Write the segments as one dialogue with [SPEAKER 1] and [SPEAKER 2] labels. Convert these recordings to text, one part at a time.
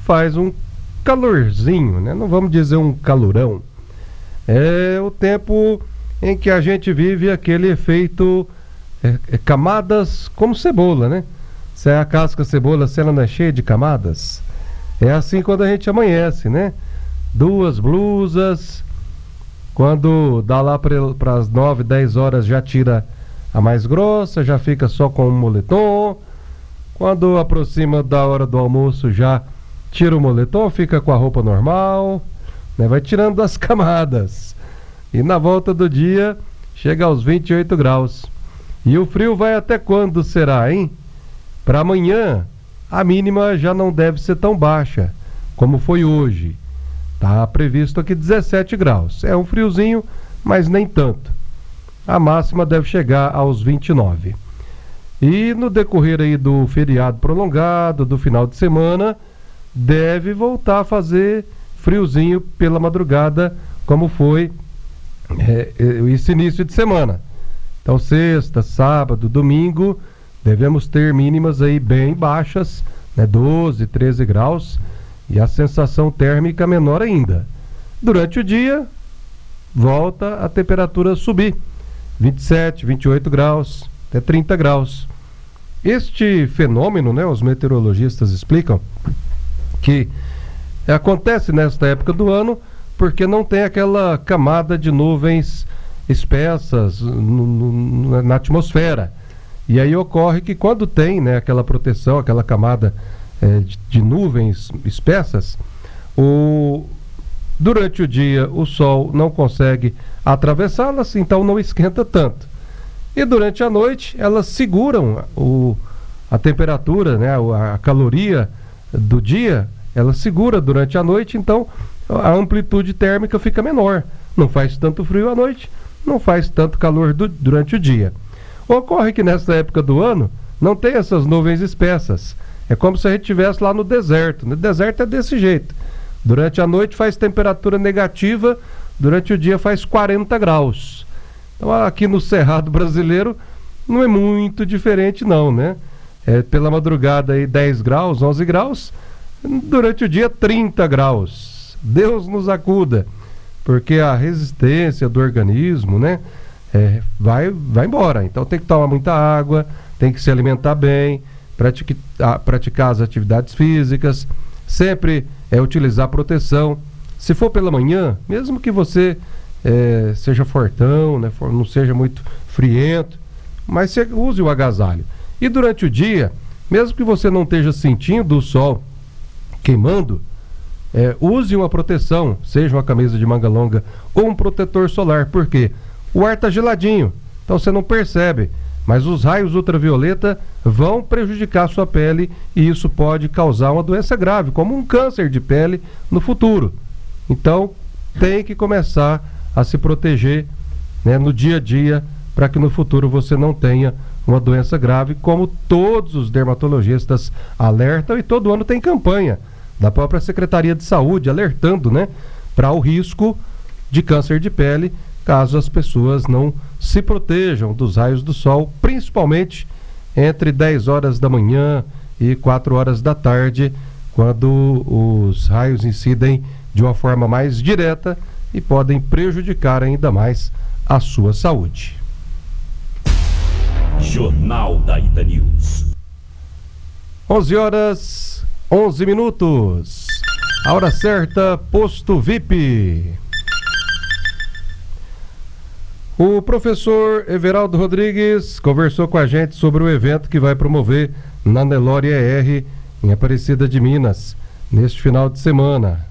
[SPEAKER 1] faz um calorzinho, né? Não vamos dizer um calorão. É o tempo em que a gente vive aquele efeito camadas como cebola, né? Se é a casca cebola, se ela não é cheia de camadas, é assim quando a gente amanhece, né? 2 blusas, quando dá lá para as 9, 10 horas já tira a mais grossa, já fica só com um moletom. Quando aproxima da hora do almoço já tira o moletom, fica com a roupa normal, né? Vai tirando as camadas. E na volta do dia chega aos 28 graus. E o frio vai até quando será, hein? Para amanhã, a mínima já não deve ser tão baixa como foi hoje. Está previsto aqui 17 graus. É um friozinho, mas nem tanto. A máxima deve chegar aos 29. E no decorrer aí do feriado prolongado, do final de semana, deve voltar a fazer friozinho pela madrugada, como foi esse início de semana. Então, sexta, sábado, domingo, devemos ter mínimas aí bem baixas, né? 12, 13 graus, e a sensação térmica menor ainda. Durante o dia, volta a temperatura subir, 27, 28 graus, até 30 graus. Este fenômeno, né, os meteorologistas explicam que acontece nesta época do ano porque não tem aquela camada de nuvens espessas na atmosfera. E aí ocorre que quando tem, né, aquela proteção, aquela camada de nuvens espessas, durante o dia o sol não consegue atravessá-las, então não esquenta tanto. E durante a noite elas seguram a temperatura, né, a caloria do dia, ela segura durante a noite, então a amplitude térmica fica menor. Não faz tanto frio à noite, não faz tanto calor durante o dia. Ocorre que nessa época do ano não tem essas nuvens espessas. É como se a gente estivesse lá no deserto. No deserto é desse jeito. Durante a noite faz temperatura negativa, durante o dia faz 40 graus. Então aqui no Cerrado brasileiro não é muito diferente não, né? Pela madrugada aí 10 graus, 11 graus, durante o dia 30 graus. Deus nos acuda, porque a resistência do organismo, né, vai embora. Então tem que tomar muita água, tem que se alimentar bem, praticar as atividades físicas, sempre utilizar proteção. Se for pela manhã, mesmo que você seja fortão, né, não seja muito friento, mas você use o agasalho. E durante o dia, mesmo que você não esteja sentindo o sol queimando, use uma proteção, seja uma camisa de manga longa ou um protetor solar, porque o ar está geladinho, então você não percebe, mas os raios ultravioleta vão prejudicar a sua pele e isso pode causar uma doença grave, como um câncer de pele no futuro. Então tem que começar a se proteger, né, no dia a dia, para que no futuro você não tenha uma doença grave, como todos os dermatologistas alertam, e todo ano tem campanha da própria Secretaria de Saúde alertando, né, para o risco de câncer de pele, caso as pessoas não se protejam dos raios do sol, principalmente entre 10 horas da manhã e 4 horas da tarde, quando os raios incidem de uma forma mais direta e podem prejudicar ainda mais a sua saúde.
[SPEAKER 2] Jornal da Ita News.
[SPEAKER 1] 11 horas 11 minutos. A hora certa, Posto VIP. O professor Everaldo Rodrigues conversou com a gente sobre o evento que vai promover na Nelore ER, em Aparecida de Minas, neste final de semana.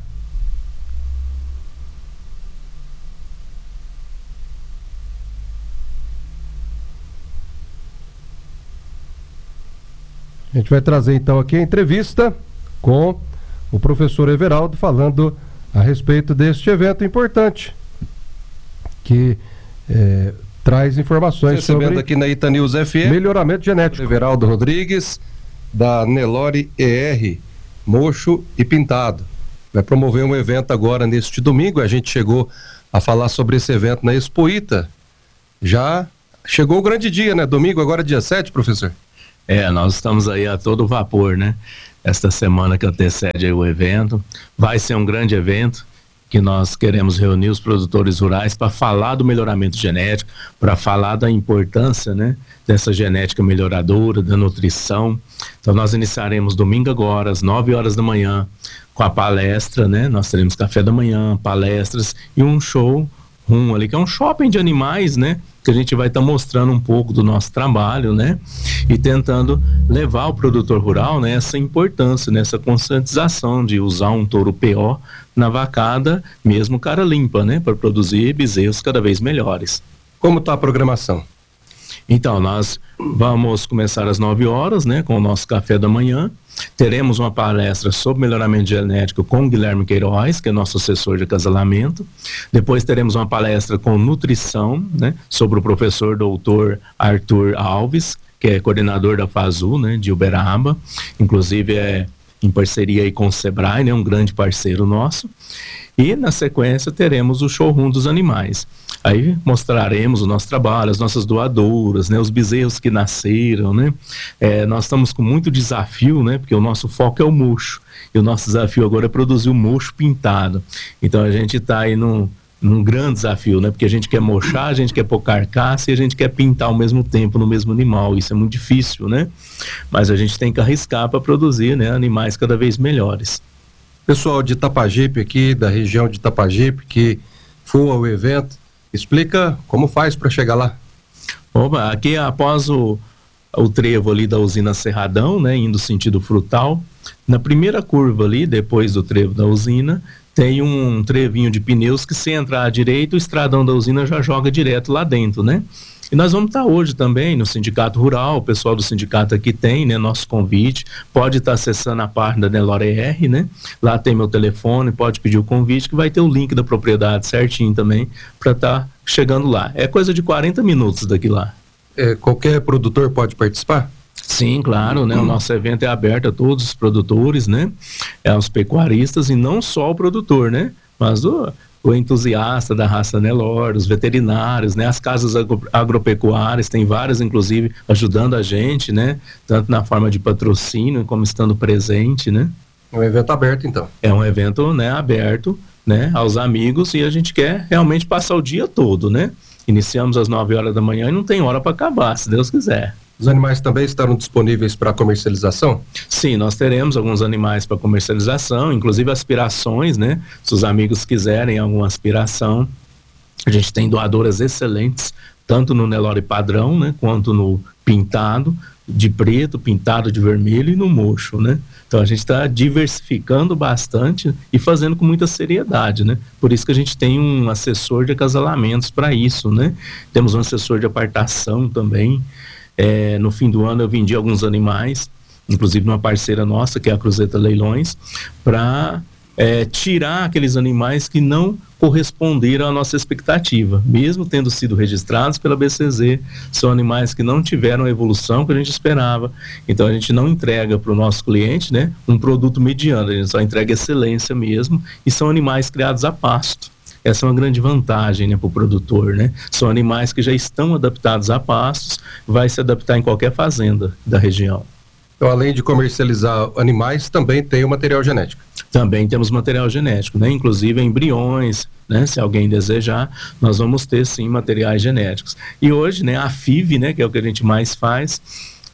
[SPEAKER 1] A gente vai trazer então aqui a entrevista com o professor Everaldo falando a respeito deste evento importante que traz informações sobre
[SPEAKER 3] aqui na Ita News FM,
[SPEAKER 1] melhoramento genético.
[SPEAKER 3] Everaldo Rodrigues, da Nelore ER, Mocho e Pintado. Vai promover um evento agora neste domingo. A gente chegou a falar sobre esse evento na Expoita. Já chegou o grande dia, né? Domingo, agora dia 7, professor?
[SPEAKER 4] Nós estamos aí a todo vapor, né? esta semana que antecede aí o evento. Vai ser um grande evento que nós queremos reunir os produtores rurais para falar do melhoramento genético, para falar da importância, né, dessa genética melhoradora, da nutrição. Então nós iniciaremos domingo agora, às 9 horas da manhã, com a palestra, né? Nós teremos café da manhã, palestras e um show ali, que é um shopping de animais, né? Que a gente vai estar mostrando um pouco do nosso trabalho, né? E tentando levar o produtor rural, né, essa importância, nessa conscientização de usar um touro PO na vacada, mesmo cara limpa, né? Para produzir bezerros cada vez melhores.
[SPEAKER 3] Como está a programação?
[SPEAKER 4] Então, nós vamos começar às 9 horas, né, com o nosso café da manhã. Teremos uma palestra sobre melhoramento genético com o Guilherme Queiroz, que é nosso assessor de acasalamento. Depois teremos uma palestra com nutrição, né, sobre o professor doutor Arthur Alves, que é coordenador da FASU, né, de Uberaba. Inclusive é em parceria aí com o Sebrae, né, um grande parceiro nosso. E na sequência teremos o showroom dos animais. Aí mostraremos o nosso trabalho, as nossas doadoras, né, os bezerros que nasceram, né. Nós estamos com muito desafio, né, porque o nosso foco é o mocho. E o nosso desafio agora é produzir o mocho pintado. Então a gente está aí num grande desafio, né, porque a gente quer mochar, a gente quer pôr carcaça e a gente quer pintar ao mesmo tempo no mesmo animal. Isso é muito difícil, né. Mas a gente tem que arriscar para produzir, né, animais cada vez melhores.
[SPEAKER 3] Pessoal de Itapajipe aqui, da região de Itapajipe, que for ao evento, explica como faz para chegar lá.
[SPEAKER 4] Opa, aqui após o trevo ali da usina Cerradão, né, indo sentido Frutal, na primeira curva ali, depois do trevo da usina, tem um trevinho de pneus que, se entrar à direita, o estradão da usina já joga direto lá dentro, né? E nós vamos estar hoje também no Sindicato Rural, o pessoal do sindicato aqui tem, né, nosso convite, pode estar acessando a página da Nelore ER, né, lá tem meu telefone, pode pedir o convite, que vai ter o link da propriedade certinho também, para estar chegando lá. É coisa de 40 minutos daqui lá.
[SPEAKER 3] Qualquer produtor pode participar?
[SPEAKER 4] Sim, claro, né, o nosso evento é aberto a todos os produtores, né, aos pecuaristas, e não só o produtor, né, mas o entusiasta da raça Nelore, os veterinários, né, as casas agropecuárias, tem várias inclusive ajudando a gente, né, tanto na forma de patrocínio como estando presente, né.
[SPEAKER 3] É um evento aberto, então.
[SPEAKER 4] É um evento, né, aberto, né, aos amigos, e a gente quer realmente passar o dia todo, né. Iniciamos às 9 horas da manhã e não tem hora para acabar, se Deus quiser.
[SPEAKER 3] Os animais também estarão disponíveis para comercialização?
[SPEAKER 4] Sim, nós teremos alguns animais para comercialização, inclusive aspirações, né? Se os amigos quiserem alguma aspiração, a gente tem doadoras excelentes, tanto no Nelore padrão, né? Quanto no pintado de preto, pintado de vermelho e no mocho, né? Então a gente está diversificando bastante e fazendo com muita seriedade, né? Por isso que a gente tem um assessor de acasalamentos para isso, né? Temos um assessor de apartação também. No fim do ano eu vendi alguns animais, inclusive numa parceira nossa, que é a Cruzeta Leilões, para tirar aqueles animais que não corresponderam à nossa expectativa, mesmo tendo sido registrados pela BCZ, são animais que não tiveram a evolução que a gente esperava. Então a gente não entrega para o nosso cliente, né, um produto mediano, a gente só entrega excelência mesmo, e são animais criados a pasto. Essa é uma grande vantagem, né, para o produtor, né? São animais que já estão adaptados a pastos, vai se adaptar em qualquer fazenda da região.
[SPEAKER 3] Então, além de comercializar animais, também tem o material genético.
[SPEAKER 4] Também temos material genético, né? Inclusive embriões, né? Se alguém desejar, nós vamos ter sim materiais genéticos. E hoje, né, a FIV, né, que é o que a gente mais faz,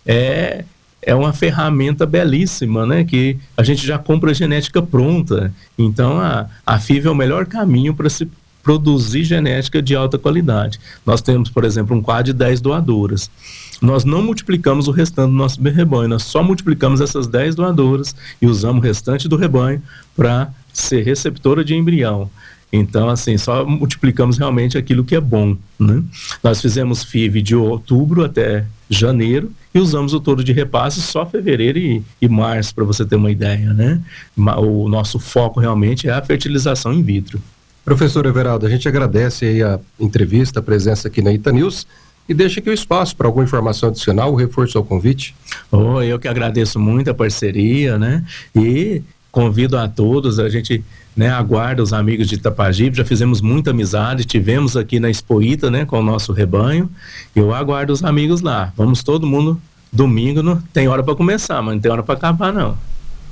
[SPEAKER 4] é uma ferramenta belíssima, né? Que a gente já compra genética pronta. Então a FIV é o melhor caminho para se produzir genética de alta qualidade. Nós temos, por exemplo, um quadro de 10 doadoras. Nós não multiplicamos o restante do nosso rebanho, nós só multiplicamos essas 10 doadoras e usamos o restante do rebanho para ser receptora de embrião. Então, assim, só multiplicamos realmente aquilo que é bom, né? Nós fizemos FIV de outubro até janeiro e usamos o touro de repasse só fevereiro e março, para você ter uma ideia, né? O nosso foco realmente é a fertilização in vitro.
[SPEAKER 3] Professor Everaldo, a gente agradece aí a entrevista, a presença aqui na Itanews e deixa aqui o espaço para alguma informação adicional, o reforço ao convite.
[SPEAKER 4] Eu que agradeço muito a parceria, né? E convido a todos, a gente, né, aguarda os amigos de Itapajipe, já fizemos muita amizade, tivemos aqui na Expoíta, né, com o nosso rebanho, eu aguardo os amigos lá, vamos todo mundo, domingo, não tem hora para começar, mas não tem hora para acabar não.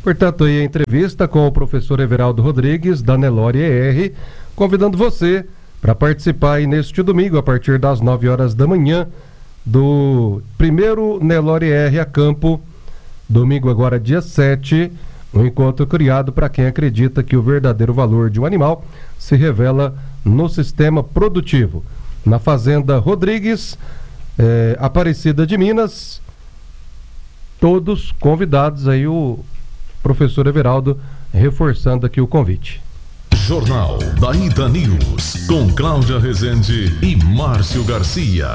[SPEAKER 1] Portanto, aí a entrevista com o professor Everaldo Rodrigues, da Nelore ER, convidando você para participar aí neste domingo, a partir das 9 horas da manhã, do primeiro Nelore ER a campo, domingo agora dia 7, um encontro criado para quem acredita que o verdadeiro valor de um animal se revela no sistema produtivo. Na Fazenda Rodrigues, Aparecida de Minas, todos convidados aí, o professor Everaldo reforçando aqui o convite.
[SPEAKER 5] Jornal da Ita News, com Cláudia Rezende e Márcio Garcia.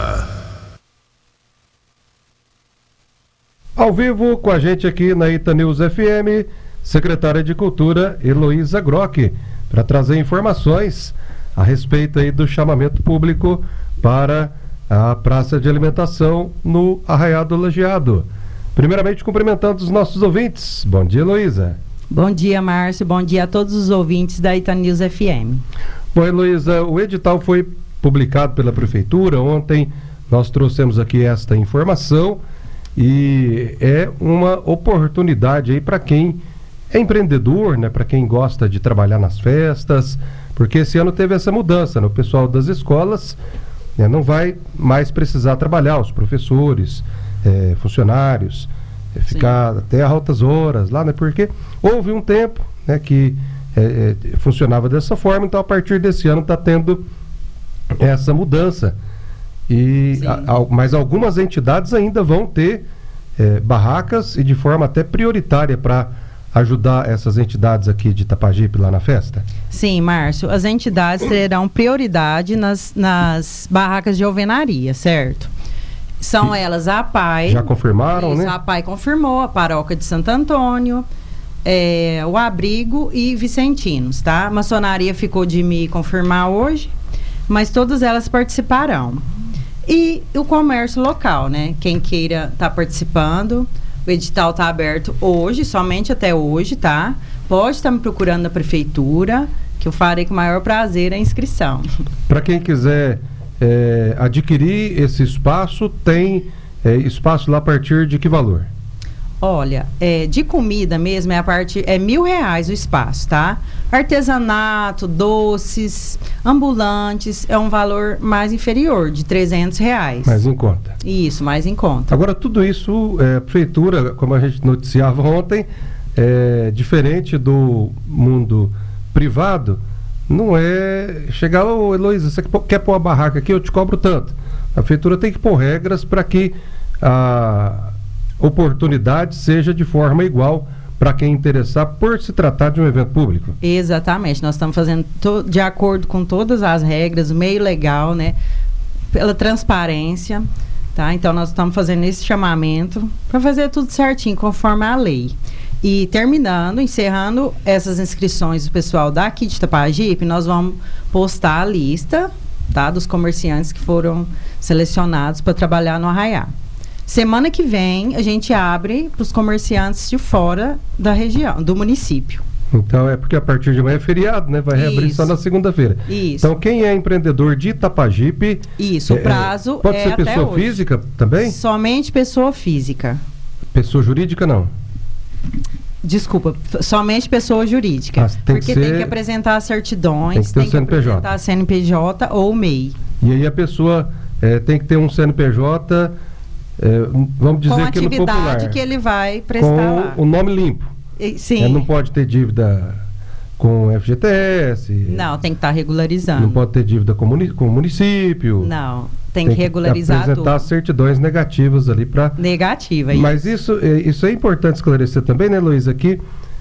[SPEAKER 1] Ao vivo com a gente aqui na Ita News FM, secretária de Cultura Heloísa Grock, para trazer informações a respeito aí do chamamento público para a praça de alimentação no Arraial do Lajeado. Primeiramente, cumprimentando os nossos ouvintes. Bom dia, Heloísa.
[SPEAKER 6] Bom dia, Márcio. Bom dia a todos os ouvintes da Ita News FM.
[SPEAKER 1] Bom, Heloísa, o edital foi publicado pela Prefeitura. Ontem nós trouxemos aqui esta informação e é uma oportunidade aí para quem é empreendedor, né? Para quem gosta de trabalhar nas festas, porque esse ano teve essa mudança, né? O pessoal das escolas, né, não vai mais precisar trabalhar, os professores, funcionários, ficar até altas horas lá, né? Porque houve um tempo, né, que funcionava dessa forma, então a partir desse ano está tendo essa mudança. Mas algumas entidades ainda vão ter barracas e de forma até prioritária para ajudar essas entidades aqui de Itapajipe lá na festa?
[SPEAKER 6] Sim, Márcio, as entidades terão prioridade nas barracas de alvenaria, certo? São elas a APAI.
[SPEAKER 1] Já confirmaram, né?
[SPEAKER 6] A APAI confirmou, a Paróquia de Santo Antônio, o Abrigo e Vicentinos, tá? A maçonaria ficou de me confirmar hoje, mas todas elas participarão. E o comércio local, né? Quem queira estar participando, o edital está aberto hoje, somente até hoje, tá? Pode estar me procurando na prefeitura, que eu farei com o maior prazer a inscrição. Para
[SPEAKER 1] quem quiser adquirir esse espaço, tem espaço lá a partir de que valor?
[SPEAKER 6] Olha, de comida mesmo, é R$1.000 o espaço, tá? Artesanato, doces, ambulantes, é um valor mais inferior, de R$300.
[SPEAKER 1] Mais em conta.
[SPEAKER 6] Isso, mais em conta.
[SPEAKER 1] Agora, tudo isso, a prefeitura, como a gente noticiava ontem, diferente do mundo privado, não é chegar, Heloísa, você quer pôr uma barraca aqui, eu te cobro tanto. A prefeitura tem que pôr regras para que a oportunidade seja de forma igual para quem interessar, por se tratar de um evento público.
[SPEAKER 6] Exatamente, nós estamos fazendo de acordo com todas as regras, meio legal, né? Pela transparência, tá? Então nós estamos fazendo esse chamamento para fazer tudo certinho, conforme a lei. E encerrando essas inscrições do pessoal daqui de Itapajipe, nós vamos postar a lista, tá? Dos comerciantes que foram selecionados para trabalhar no Arraiá. Semana que vem, a gente abre para os comerciantes de fora da região, do município.
[SPEAKER 1] Então, porque a partir de amanhã é feriado, né? Vai reabrir só na segunda-feira.
[SPEAKER 6] Isso.
[SPEAKER 1] Então, quem é empreendedor de Itapajipe...
[SPEAKER 6] Isso, o prazo
[SPEAKER 1] pode ser pessoa física também?
[SPEAKER 6] Somente pessoa física.
[SPEAKER 1] Pessoa jurídica, não?
[SPEAKER 6] Desculpa, somente pessoa jurídica. Tem que apresentar as certidões, tem que apresentar CNPJ ou MEI.
[SPEAKER 1] E aí a pessoa tem que ter um CNPJ... vamos dizer que no popular,
[SPEAKER 6] com a atividade que ele vai prestar lá.
[SPEAKER 1] O nome limpo.
[SPEAKER 6] Sim.
[SPEAKER 1] Não pode ter dívida com FGTS.
[SPEAKER 6] Não, tem que estar regularizando.
[SPEAKER 1] Não pode ter dívida com o município.
[SPEAKER 6] Não, tem que regularizar tudo.
[SPEAKER 1] Apresentar certidões negativas ali para...
[SPEAKER 6] Negativa,
[SPEAKER 1] Mas isso é importante esclarecer também, né, Heloísa, que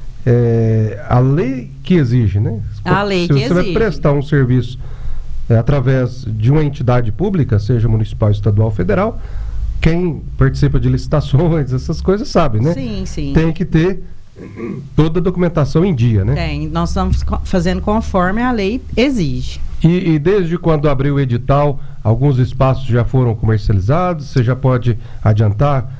[SPEAKER 1] a lei que exige, né?
[SPEAKER 6] A lei que exige.
[SPEAKER 1] Se você vai prestar um serviço através de uma entidade pública, seja municipal, estadual ou federal, quem participa de licitações, essas coisas sabe, né?
[SPEAKER 6] Sim, sim.
[SPEAKER 1] Tem que ter toda a documentação em dia, né?
[SPEAKER 6] Tem, nós estamos fazendo conforme a lei exige.
[SPEAKER 1] E desde quando abriu o edital, alguns espaços já foram comercializados? Você já pode adiantar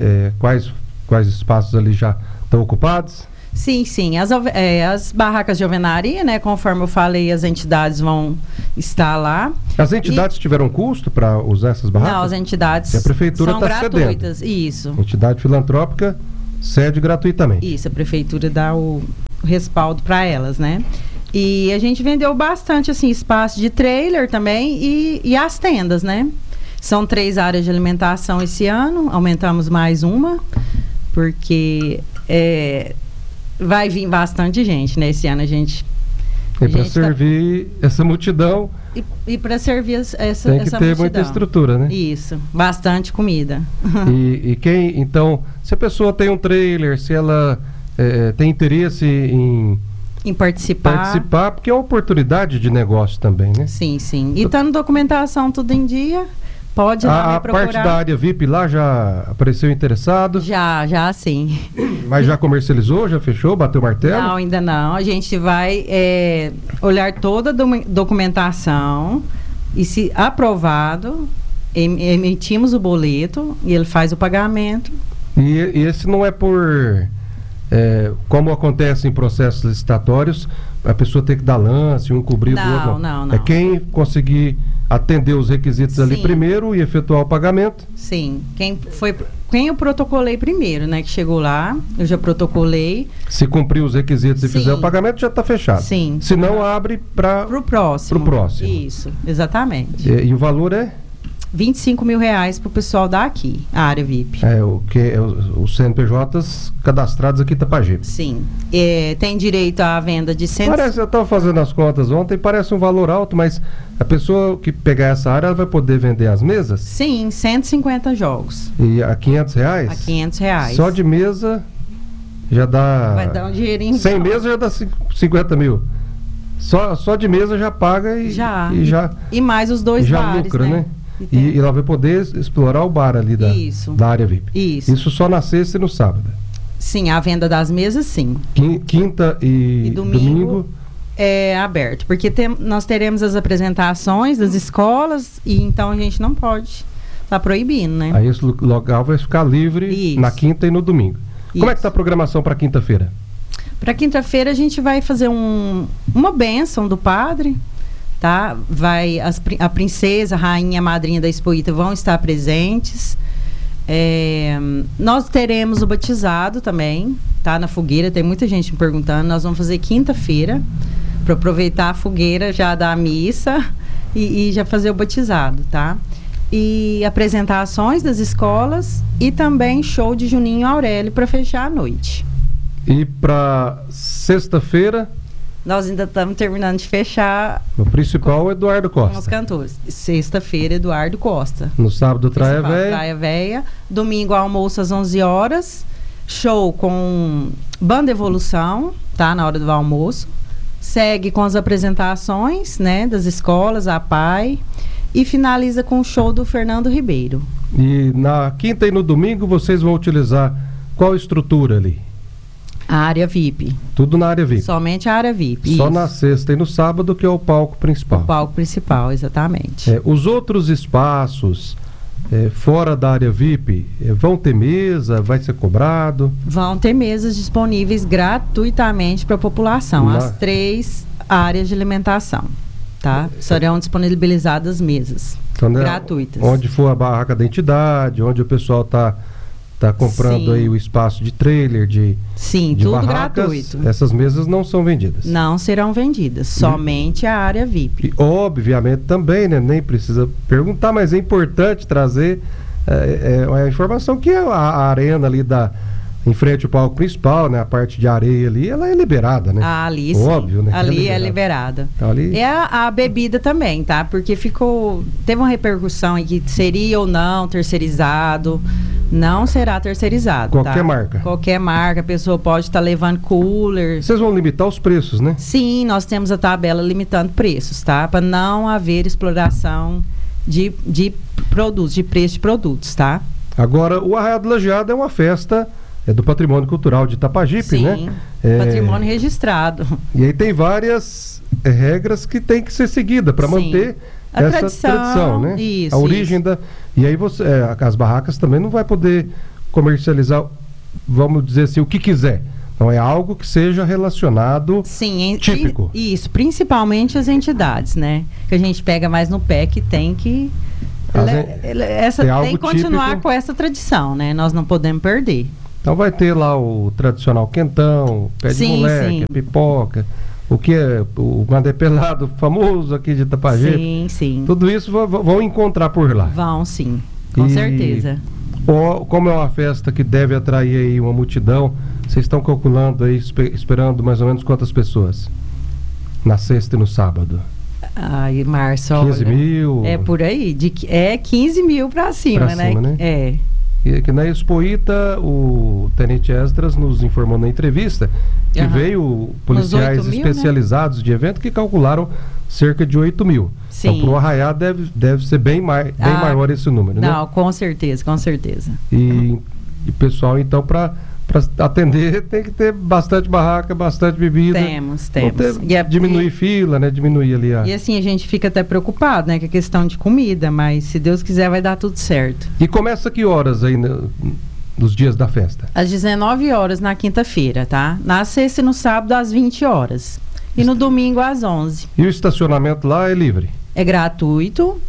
[SPEAKER 1] quais espaços ali já estão ocupados?
[SPEAKER 6] Sim, sim. As barracas de alvenaria, né? Conforme eu falei, as entidades vão estar lá.
[SPEAKER 1] As entidades tiveram custo para usar essas barracas?
[SPEAKER 6] Não, as entidades
[SPEAKER 1] a prefeitura
[SPEAKER 6] são gratuitas, isso.
[SPEAKER 1] Entidade filantrópica cede gratuitamente.
[SPEAKER 6] Isso, a prefeitura dá o respaldo para elas, né? E a gente vendeu bastante, assim, espaço de trailer também e as tendas, né? São 3 áreas de alimentação esse ano, aumentamos mais uma, porque vai vir bastante gente, né? Esse ano a gente...
[SPEAKER 1] E para servir essa multidão...
[SPEAKER 6] E para servir essa
[SPEAKER 1] tem que ter
[SPEAKER 6] multidão.
[SPEAKER 1] muita estrutura, né?
[SPEAKER 6] Isso, bastante comida.
[SPEAKER 1] E quem, então, se a pessoa tem um trailer, se ela tem interesse em participar, porque é uma oportunidade de negócio também, né?
[SPEAKER 6] Sim, sim. E tá na documentação tudo em dia, pode ir lá me procurar. A parte da área VIP lá já apareceu interessado? Já sim.
[SPEAKER 1] Mas já comercializou, já fechou, bateu o martelo?
[SPEAKER 6] Não, ainda não. A gente vai olhar toda a documentação e, se aprovado, emitimos o boleto e ele faz o pagamento.
[SPEAKER 1] E esse não é por... como acontece em processos licitatórios, a pessoa tem que dar lance, um cobrir o outro.
[SPEAKER 6] Não.
[SPEAKER 1] É quem conseguir atender os requisitos ali primeiro e efetuar o pagamento?
[SPEAKER 6] Sim. Quem eu protocolei primeiro, né? Que chegou lá, eu já protocolei.
[SPEAKER 1] Se cumprir os requisitos e fizer o pagamento, já está fechado.
[SPEAKER 6] Sim.
[SPEAKER 1] Se não, abre para
[SPEAKER 6] o próximo.
[SPEAKER 1] Pro próximo.
[SPEAKER 6] Isso, exatamente.
[SPEAKER 1] E o valor é?
[SPEAKER 6] R$25 mil para o pessoal daqui, a área VIP.
[SPEAKER 1] Os CNPJs cadastrados aqui em Itapajipe.
[SPEAKER 6] Sim. Tem direito à venda de 100...
[SPEAKER 1] Eu estava fazendo as contas ontem, parece um valor alto, mas a pessoa que pegar essa área, ela vai poder vender as mesas?
[SPEAKER 6] Sim, 150 jogos.
[SPEAKER 1] E a R$500?
[SPEAKER 6] A R$500.
[SPEAKER 1] Só de mesa já dá...
[SPEAKER 6] Vai dar um dinheirinho.
[SPEAKER 1] 100 mesas já dá 50 mil. Só de mesa já paga
[SPEAKER 6] e mais os 2
[SPEAKER 1] já
[SPEAKER 6] bares,
[SPEAKER 1] lucra, né? E ela vai poder explorar o bar ali da área VIP. Isso só na sexta e no sábado.
[SPEAKER 6] Sim, a venda das mesas, sim.
[SPEAKER 1] Quinta e domingo
[SPEAKER 6] é aberto, porque nós teremos as apresentações das escolas e então a gente não pode. Está proibindo, né?
[SPEAKER 1] Aí esse local vai ficar livre na quinta e no domingo. Como é que está a programação para quinta-feira?
[SPEAKER 6] Para quinta-feira a gente vai fazer uma bênção do padre. Tá? A princesa, a rainha, a madrinha da Expoíta vão estar presentes. Nós teremos o batizado também, tá? Na fogueira, tem muita gente me perguntando. Nós vamos fazer quinta-feira para aproveitar a fogueira já da missa e já fazer o batizado, tá? E apresentações das escolas e também show de Juninho Aurélio para fechar a noite.
[SPEAKER 1] E para sexta-feira?
[SPEAKER 6] Nós ainda estamos terminando de fechar.
[SPEAKER 1] O principal é Eduardo Costa.
[SPEAKER 6] Com os cantores. Sexta-feira, Eduardo Costa.
[SPEAKER 1] No sábado, Traia Véia.
[SPEAKER 6] Traia Véia. Domingo, almoço às 11 horas. Show com Banda Evolução, tá? Na hora do almoço. Segue com as apresentações, né? Das escolas, a PAI. E finaliza com o show do Fernando Ribeiro.
[SPEAKER 1] E na quinta e no domingo, vocês vão utilizar qual estrutura ali?
[SPEAKER 6] A área VIP.
[SPEAKER 1] Tudo na área VIP.
[SPEAKER 6] Somente a área VIP.
[SPEAKER 1] Só na sexta e no sábado, que é o palco principal.
[SPEAKER 6] O palco principal, exatamente.
[SPEAKER 1] Os outros espaços fora da área VIP vão ter mesa? Vai ser cobrado?
[SPEAKER 6] Vão ter mesas disponíveis gratuitamente para a população. As 3 áreas de alimentação. Tá? Serão disponibilizadas mesas gratuitas.
[SPEAKER 1] Onde for a barraca da entidade, onde o pessoal está comprando aí o espaço de trailer, de
[SPEAKER 6] tudo
[SPEAKER 1] barracas,
[SPEAKER 6] gratuito.
[SPEAKER 1] Essas mesas não são vendidas.
[SPEAKER 6] Não serão vendidas, somente a área VIP.
[SPEAKER 1] E obviamente também, né, nem precisa perguntar, mas é importante trazer a informação que a arena ali em frente ao palco principal, né, a parte de areia ali, ela é liberada, né?
[SPEAKER 6] Ali
[SPEAKER 1] óbvio, né?
[SPEAKER 6] Ali é liberada.
[SPEAKER 1] Então, ali...
[SPEAKER 6] É a bebida também, tá? Porque teve uma repercussão em que seria ou não terceirizado. Não será terceirizado.
[SPEAKER 1] Qualquer marca.
[SPEAKER 6] Qualquer marca, a pessoa pode estar levando cooler.
[SPEAKER 1] Vocês vão limitar os preços, né?
[SPEAKER 6] Sim, nós temos a tabela limitando preços, tá? Para não haver exploração de produtos, de preço de produtos, tá?
[SPEAKER 1] Agora, o Arraial do Lajeado é uma festa do Patrimônio Cultural de Itapajipe, né?
[SPEAKER 6] Sim, patrimônio registrado.
[SPEAKER 1] E aí tem várias regras que tem que ser seguida para manter essa tradição, né?
[SPEAKER 6] Isso,
[SPEAKER 1] a origem
[SPEAKER 6] isso.
[SPEAKER 1] E aí as barracas também não vai poder comercializar, vamos dizer assim, o que quiser. Não é algo que seja relacionado típico.
[SPEAKER 6] Isso, principalmente as entidades, né? Que a gente pega mais no pé que tem que... tem que continuar típico com essa tradição, né? Nós não podemos perder.
[SPEAKER 1] Então vai ter lá o tradicional quentão, pé de
[SPEAKER 6] Sim,
[SPEAKER 1] moleque,
[SPEAKER 6] sim.
[SPEAKER 1] a pipoca, o que é o mandé pelado famoso aqui de Itapajipe.
[SPEAKER 6] Sim, sim.
[SPEAKER 1] Tudo isso vão encontrar por lá.
[SPEAKER 6] Vão, sim. Com
[SPEAKER 1] E-
[SPEAKER 6] certeza.
[SPEAKER 1] Como é uma festa que deve atrair aí uma multidão, vocês estão calculando aí, esperando mais ou menos quantas pessoas? Na sexta e no sábado?
[SPEAKER 6] Ai, Márcio,
[SPEAKER 1] 15
[SPEAKER 6] olha,
[SPEAKER 1] mil?
[SPEAKER 6] é por aí. É 15 mil pra cima,
[SPEAKER 1] Pra cima, né?
[SPEAKER 6] É.
[SPEAKER 1] E que na Expoíta, o Tenente Esdras nos informou na entrevista que
[SPEAKER 6] Aham.
[SPEAKER 1] veio policiais
[SPEAKER 6] 8 mil,
[SPEAKER 1] especializados de evento que calcularam cerca de 8 mil.
[SPEAKER 6] Sim.
[SPEAKER 1] Então, para o Arraiá deve ser bem maior esse número, né?
[SPEAKER 6] Não, com certeza, com certeza.
[SPEAKER 1] E pessoal, então, para atender, tem que ter bastante barraca, bastante bebida.
[SPEAKER 6] Temos.
[SPEAKER 1] Não ter- diminuir fila, né? Diminuir ali a...
[SPEAKER 6] E assim, a gente fica até preocupado, né? Com a questão de comida, mas se Deus quiser vai dar tudo certo.
[SPEAKER 1] E começa que horas aí nos dias da festa?
[SPEAKER 6] Às 19 horas na quinta-feira, tá? Na sexta e no sábado às 20 horas. E no domingo às 11.
[SPEAKER 1] E o estacionamento lá é livre?
[SPEAKER 6] É gratuito.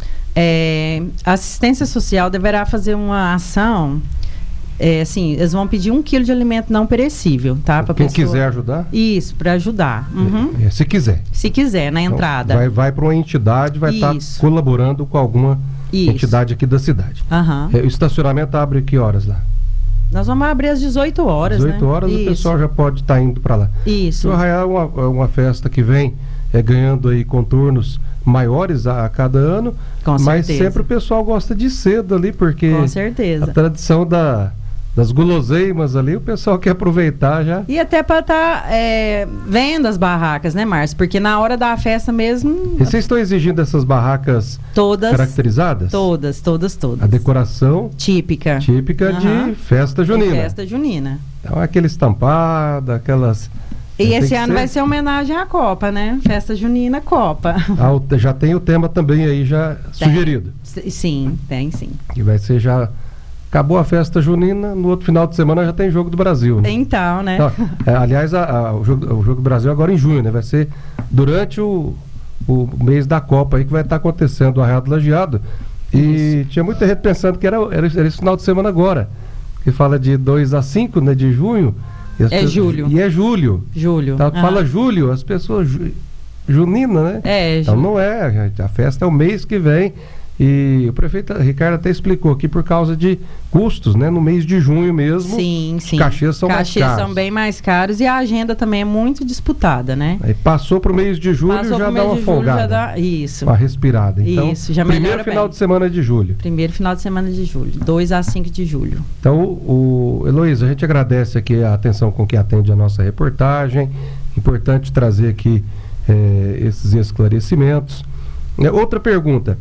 [SPEAKER 6] A assistência social deverá fazer uma ação. Assim, eles vão pedir 1 quilo de alimento não perecível, tá? Pra
[SPEAKER 1] Quem
[SPEAKER 6] pessoa...
[SPEAKER 1] quiser ajudar?
[SPEAKER 6] Isso, para ajudar. Uhum.
[SPEAKER 1] Se quiser.
[SPEAKER 6] Se quiser, na
[SPEAKER 1] Então,
[SPEAKER 6] entrada.
[SPEAKER 1] vai para uma entidade, vai estar
[SPEAKER 6] Isso.
[SPEAKER 1] colaborando com alguma
[SPEAKER 6] Isso.
[SPEAKER 1] entidade aqui da cidade.
[SPEAKER 6] Aham.
[SPEAKER 1] O estacionamento abre que horas lá?
[SPEAKER 6] Nós vamos abrir às 18 horas,
[SPEAKER 1] 18
[SPEAKER 6] né?
[SPEAKER 1] horas
[SPEAKER 6] Isso.
[SPEAKER 1] o pessoal já pode estar indo para lá.
[SPEAKER 6] Isso.
[SPEAKER 1] O Arraiá é uma festa que vem ganhando aí contornos maiores a cada ano,
[SPEAKER 6] Com
[SPEAKER 1] mas
[SPEAKER 6] certeza.
[SPEAKER 1] sempre o pessoal gosta de cedo ali, porque
[SPEAKER 6] Com
[SPEAKER 1] a
[SPEAKER 6] certeza.
[SPEAKER 1] tradição das guloseimas ali, o pessoal quer aproveitar já.
[SPEAKER 6] E até para estar vendo as barracas, né, Márcio? Porque na hora da festa mesmo,
[SPEAKER 1] E vocês estão exigindo essas barracas
[SPEAKER 6] todas,
[SPEAKER 1] caracterizadas?
[SPEAKER 6] todas.
[SPEAKER 1] A decoração
[SPEAKER 6] Típica.
[SPEAKER 1] típica
[SPEAKER 6] Aham.
[SPEAKER 1] de festa junina.
[SPEAKER 6] Festa junina.
[SPEAKER 1] Então aquele estampado, aquelas...
[SPEAKER 6] E
[SPEAKER 1] tem
[SPEAKER 6] esse
[SPEAKER 1] que
[SPEAKER 6] ano vai ser homenagem à Copa, né? Festa junina, Copa.
[SPEAKER 1] Já tem o tema também aí já sugerido.
[SPEAKER 6] Sim, tem sim.
[SPEAKER 1] Que vai ser já... Acabou a festa junina, no outro final de semana já tem Jogo do Brasil, né?
[SPEAKER 6] Então, né?
[SPEAKER 1] Então, aliás, o Jogo do Brasil agora em junho, né? Vai ser durante o mês da Copa aí que vai estar acontecendo o Arraial do Lajeado. E tinha muita gente pensando que era esse final de semana agora. Que fala de 2 a 5, né? De junho.
[SPEAKER 6] Julho.
[SPEAKER 1] E é julho.
[SPEAKER 6] Julho.
[SPEAKER 1] Então,
[SPEAKER 6] Ah.
[SPEAKER 1] fala julho, as pessoas... junina, né? Então
[SPEAKER 6] julho.
[SPEAKER 1] não é, gente. A festa é o mês que vem. E o prefeito Ricardo até explicou aqui por causa de custos, né? No mês de junho mesmo.
[SPEAKER 6] Sim.
[SPEAKER 1] Os cachês são mais caros.
[SPEAKER 6] são bem mais caros e a agenda também é muito disputada, né?
[SPEAKER 1] Aí passou pro mês de julho,
[SPEAKER 6] Passou
[SPEAKER 1] já
[SPEAKER 6] pro
[SPEAKER 1] dá
[SPEAKER 6] mês
[SPEAKER 1] uma
[SPEAKER 6] de julho,
[SPEAKER 1] folgada.
[SPEAKER 6] já dá... Isso.
[SPEAKER 1] Uma respirada. Então,
[SPEAKER 6] Isso, já
[SPEAKER 1] primeiro
[SPEAKER 6] melhora
[SPEAKER 1] final
[SPEAKER 6] bem.
[SPEAKER 1] de semana de julho.
[SPEAKER 6] Primeiro final de semana de julho, 2 a 5 de julho.
[SPEAKER 1] Então, Heloísa, a gente agradece aqui a atenção com que atende a nossa reportagem. Importante trazer aqui esses esclarecimentos. Outra pergunta.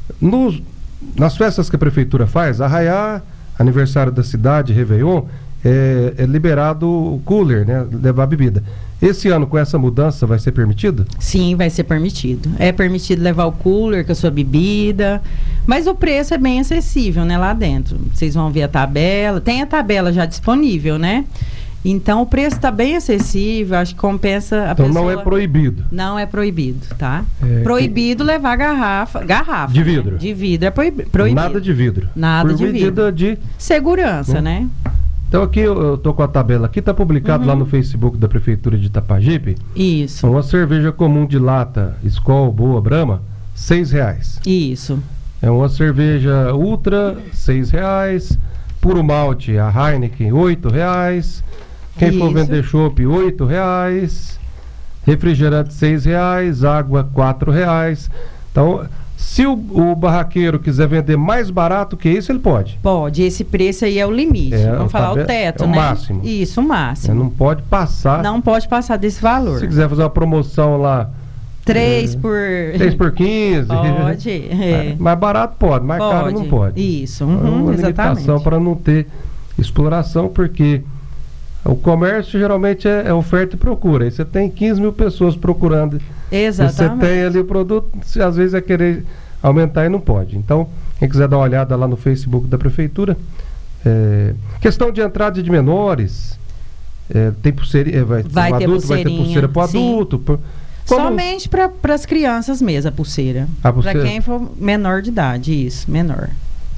[SPEAKER 1] Nas festas que a prefeitura faz, Arraiá, aniversário da cidade, Réveillon, é liberado o cooler, né? Levar bebida. Esse ano, com essa mudança, vai ser permitido?
[SPEAKER 6] Sim, vai ser permitido. É permitido levar o cooler com a sua bebida, mas o preço é bem acessível, né? Lá dentro. Vocês vão ver a tabela. Tem a tabela já disponível, né? Então o preço está bem acessível, acho que compensa a
[SPEAKER 1] Então
[SPEAKER 6] pessoa.
[SPEAKER 1] não é proibido.
[SPEAKER 6] Não é proibido, tá? Proibido levar garrafa.
[SPEAKER 1] De vidro.
[SPEAKER 6] Né? De vidro é proibido.
[SPEAKER 1] Nada de vidro.
[SPEAKER 6] Nada
[SPEAKER 1] Por
[SPEAKER 6] de
[SPEAKER 1] medida
[SPEAKER 6] vidro.
[SPEAKER 1] de...
[SPEAKER 6] Segurança, né?
[SPEAKER 1] Então aqui eu tô com a tabela aqui, tá publicado lá no Facebook da Prefeitura de Itapajipe.
[SPEAKER 6] Isso.
[SPEAKER 1] Uma cerveja comum de lata, Skol, Boa, Brahma, R$6.
[SPEAKER 6] Isso.
[SPEAKER 1] É uma cerveja Ultra, R$6. Puro malte, a Heineken, R$8. Quem for
[SPEAKER 6] Isso.
[SPEAKER 1] vender chopp, R$8. Refrigerante, R$6. Água, R$4. Então, se o barraqueiro quiser vender mais barato que isso, ele pode.
[SPEAKER 6] Pode. Esse preço aí é o limite. Vamos falar o teto,
[SPEAKER 1] é o
[SPEAKER 6] né?
[SPEAKER 1] máximo.
[SPEAKER 6] Isso, o máximo.
[SPEAKER 1] Não pode passar.
[SPEAKER 6] Não pode passar desse valor.
[SPEAKER 1] Se quiser fazer uma promoção lá,
[SPEAKER 6] 3 por...
[SPEAKER 1] 3 por 15.
[SPEAKER 6] Pode.
[SPEAKER 1] Mais barato pode, mais caro não pode.
[SPEAKER 6] Isso,
[SPEAKER 1] É uma
[SPEAKER 6] exatamente.
[SPEAKER 1] limitação para não ter exploração, porque o comércio geralmente é oferta e procura. Aí você tem 15 mil pessoas procurando.
[SPEAKER 6] Exatamente.
[SPEAKER 1] Você tem ali o produto, se às vezes é querer aumentar e não pode. Então, quem quiser dar uma olhada lá no Facebook da Prefeitura. Questão de entrada de menores. Tem pulseirinha, vai ter pulseira para o adulto.
[SPEAKER 6] Somente para as crianças mesmo, a pulseira.
[SPEAKER 1] A pulseira?
[SPEAKER 6] Para quem for menor de idade, isso, menor.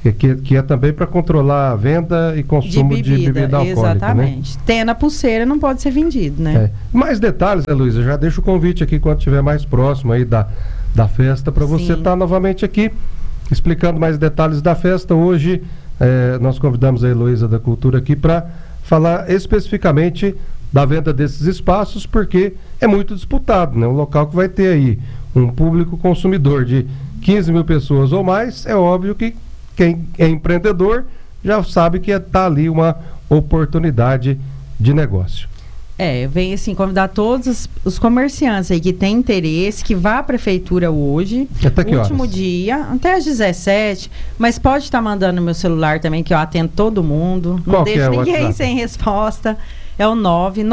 [SPEAKER 1] que é também para controlar a venda e consumo de bebida alcoólica.
[SPEAKER 6] Exatamente. Né? Tendo a pulseira não pode ser vendido, né?
[SPEAKER 1] Mais detalhes, Luísa, já deixa o convite aqui quando estiver mais próximo aí da festa, para você estar novamente aqui explicando mais detalhes da festa. Hoje nós convidamos a Heloísa da Cultura aqui para falar especificamente da venda desses espaços, porque é muito disputado, né? Um local que vai ter aí um público consumidor de 15 mil pessoas ou mais, é óbvio que quem é empreendedor já sabe que está ali uma oportunidade de negócio.
[SPEAKER 6] Eu venho assim convidar todos os comerciantes aí que têm interesse, que vá à prefeitura hoje,
[SPEAKER 1] até que
[SPEAKER 6] último
[SPEAKER 1] horas?
[SPEAKER 6] dia, até às 17, mas pode estar mandando no meu celular também, que eu atendo todo mundo, não deixo ninguém sem resposta. É o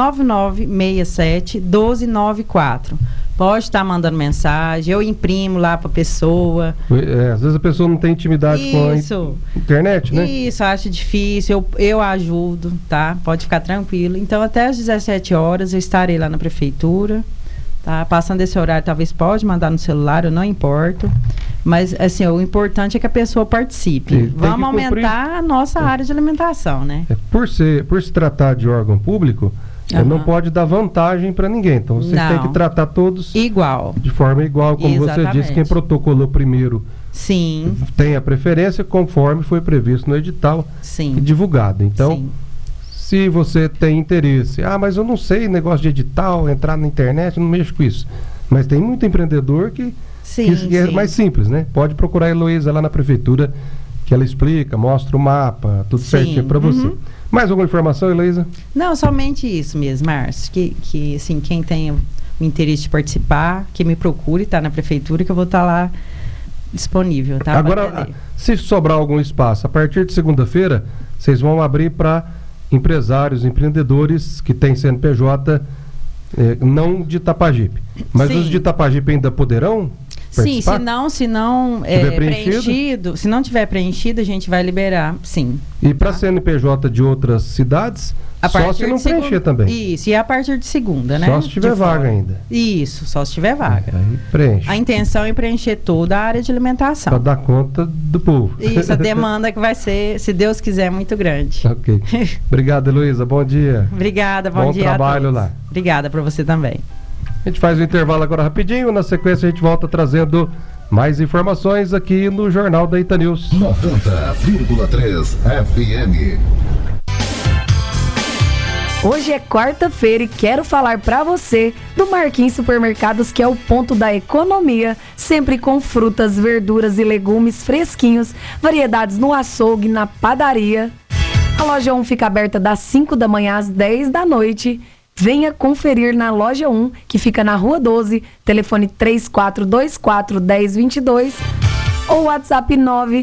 [SPEAKER 6] 99967-1294. Pode estar mandando mensagem, eu imprimo lá para a pessoa.
[SPEAKER 1] Às vezes a pessoa não tem intimidade com a internet, né?
[SPEAKER 6] Isso, acho difícil, eu ajudo, tá? Pode ficar tranquilo. Então, até às 17 horas eu estarei lá na prefeitura, tá? Passando esse horário, talvez pode mandar no celular, eu não importo. Mas, assim, o importante é que a pessoa participe. Vamos aumentar a nossa área de alimentação, né?
[SPEAKER 1] Por se tratar de órgão público, não pode dar vantagem para ninguém. Então, vocês têm que tratar todos
[SPEAKER 6] igual,
[SPEAKER 1] de forma igual. Como você disse, quem protocolou primeiro tem a preferência conforme foi previsto no edital e divulgado. Então, se você tem interesse, mas eu não sei negócio de edital, entrar na internet, eu não mexo com isso. Mas tem muito empreendedor que é mais simples, né? Pode procurar a Heloísa lá na prefeitura, que ela explica, mostra o mapa, tudo certinho para você. Mais alguma informação, Heloísa?
[SPEAKER 6] Não, somente isso mesmo, Márcio. Que assim, quem tem o interesse de participar, que me procure, tá na prefeitura, que eu vou estar lá disponível, tá?
[SPEAKER 1] Agora, se sobrar algum espaço, a partir de segunda-feira, vocês vão abrir para empresários, empreendedores que têm CNPJ, não de Itapajipe. Mas os de Itapajipe ainda poderão participar?
[SPEAKER 6] Sim, se não preenchido, se não tiver preenchido, a gente vai liberar, sim.
[SPEAKER 1] E para CNPJ de outras cidades, só se não preencher também.
[SPEAKER 6] Isso, e a partir de segunda, né?
[SPEAKER 1] Só se tiver vaga ainda.
[SPEAKER 6] Isso, só se tiver vaga.
[SPEAKER 1] Aí preenche.
[SPEAKER 6] A intenção é preencher toda a área de alimentação.
[SPEAKER 1] Para dar conta do povo.
[SPEAKER 6] Isso, a demanda que vai ser, se Deus quiser, muito grande.
[SPEAKER 1] Ok. Obrigado, Heloísa. Bom dia.
[SPEAKER 6] Obrigada, bom dia.
[SPEAKER 1] Bom trabalho lá.
[SPEAKER 6] Obrigada para você também.
[SPEAKER 1] A gente faz o intervalo agora rapidinho, na sequência a gente volta trazendo mais informações aqui no Jornal da Itanews.
[SPEAKER 5] 90,3 FM.
[SPEAKER 7] Hoje é quarta-feira e quero falar pra você do Marquinhos Supermercados, que é o ponto da economia, sempre com frutas, verduras e legumes fresquinhos, variedades no açougue, na padaria. A loja 1 fica aberta das 5 da manhã às 10 da noite. Venha conferir na loja 1, que fica na Rua 12, telefone 3424-1022 ou WhatsApp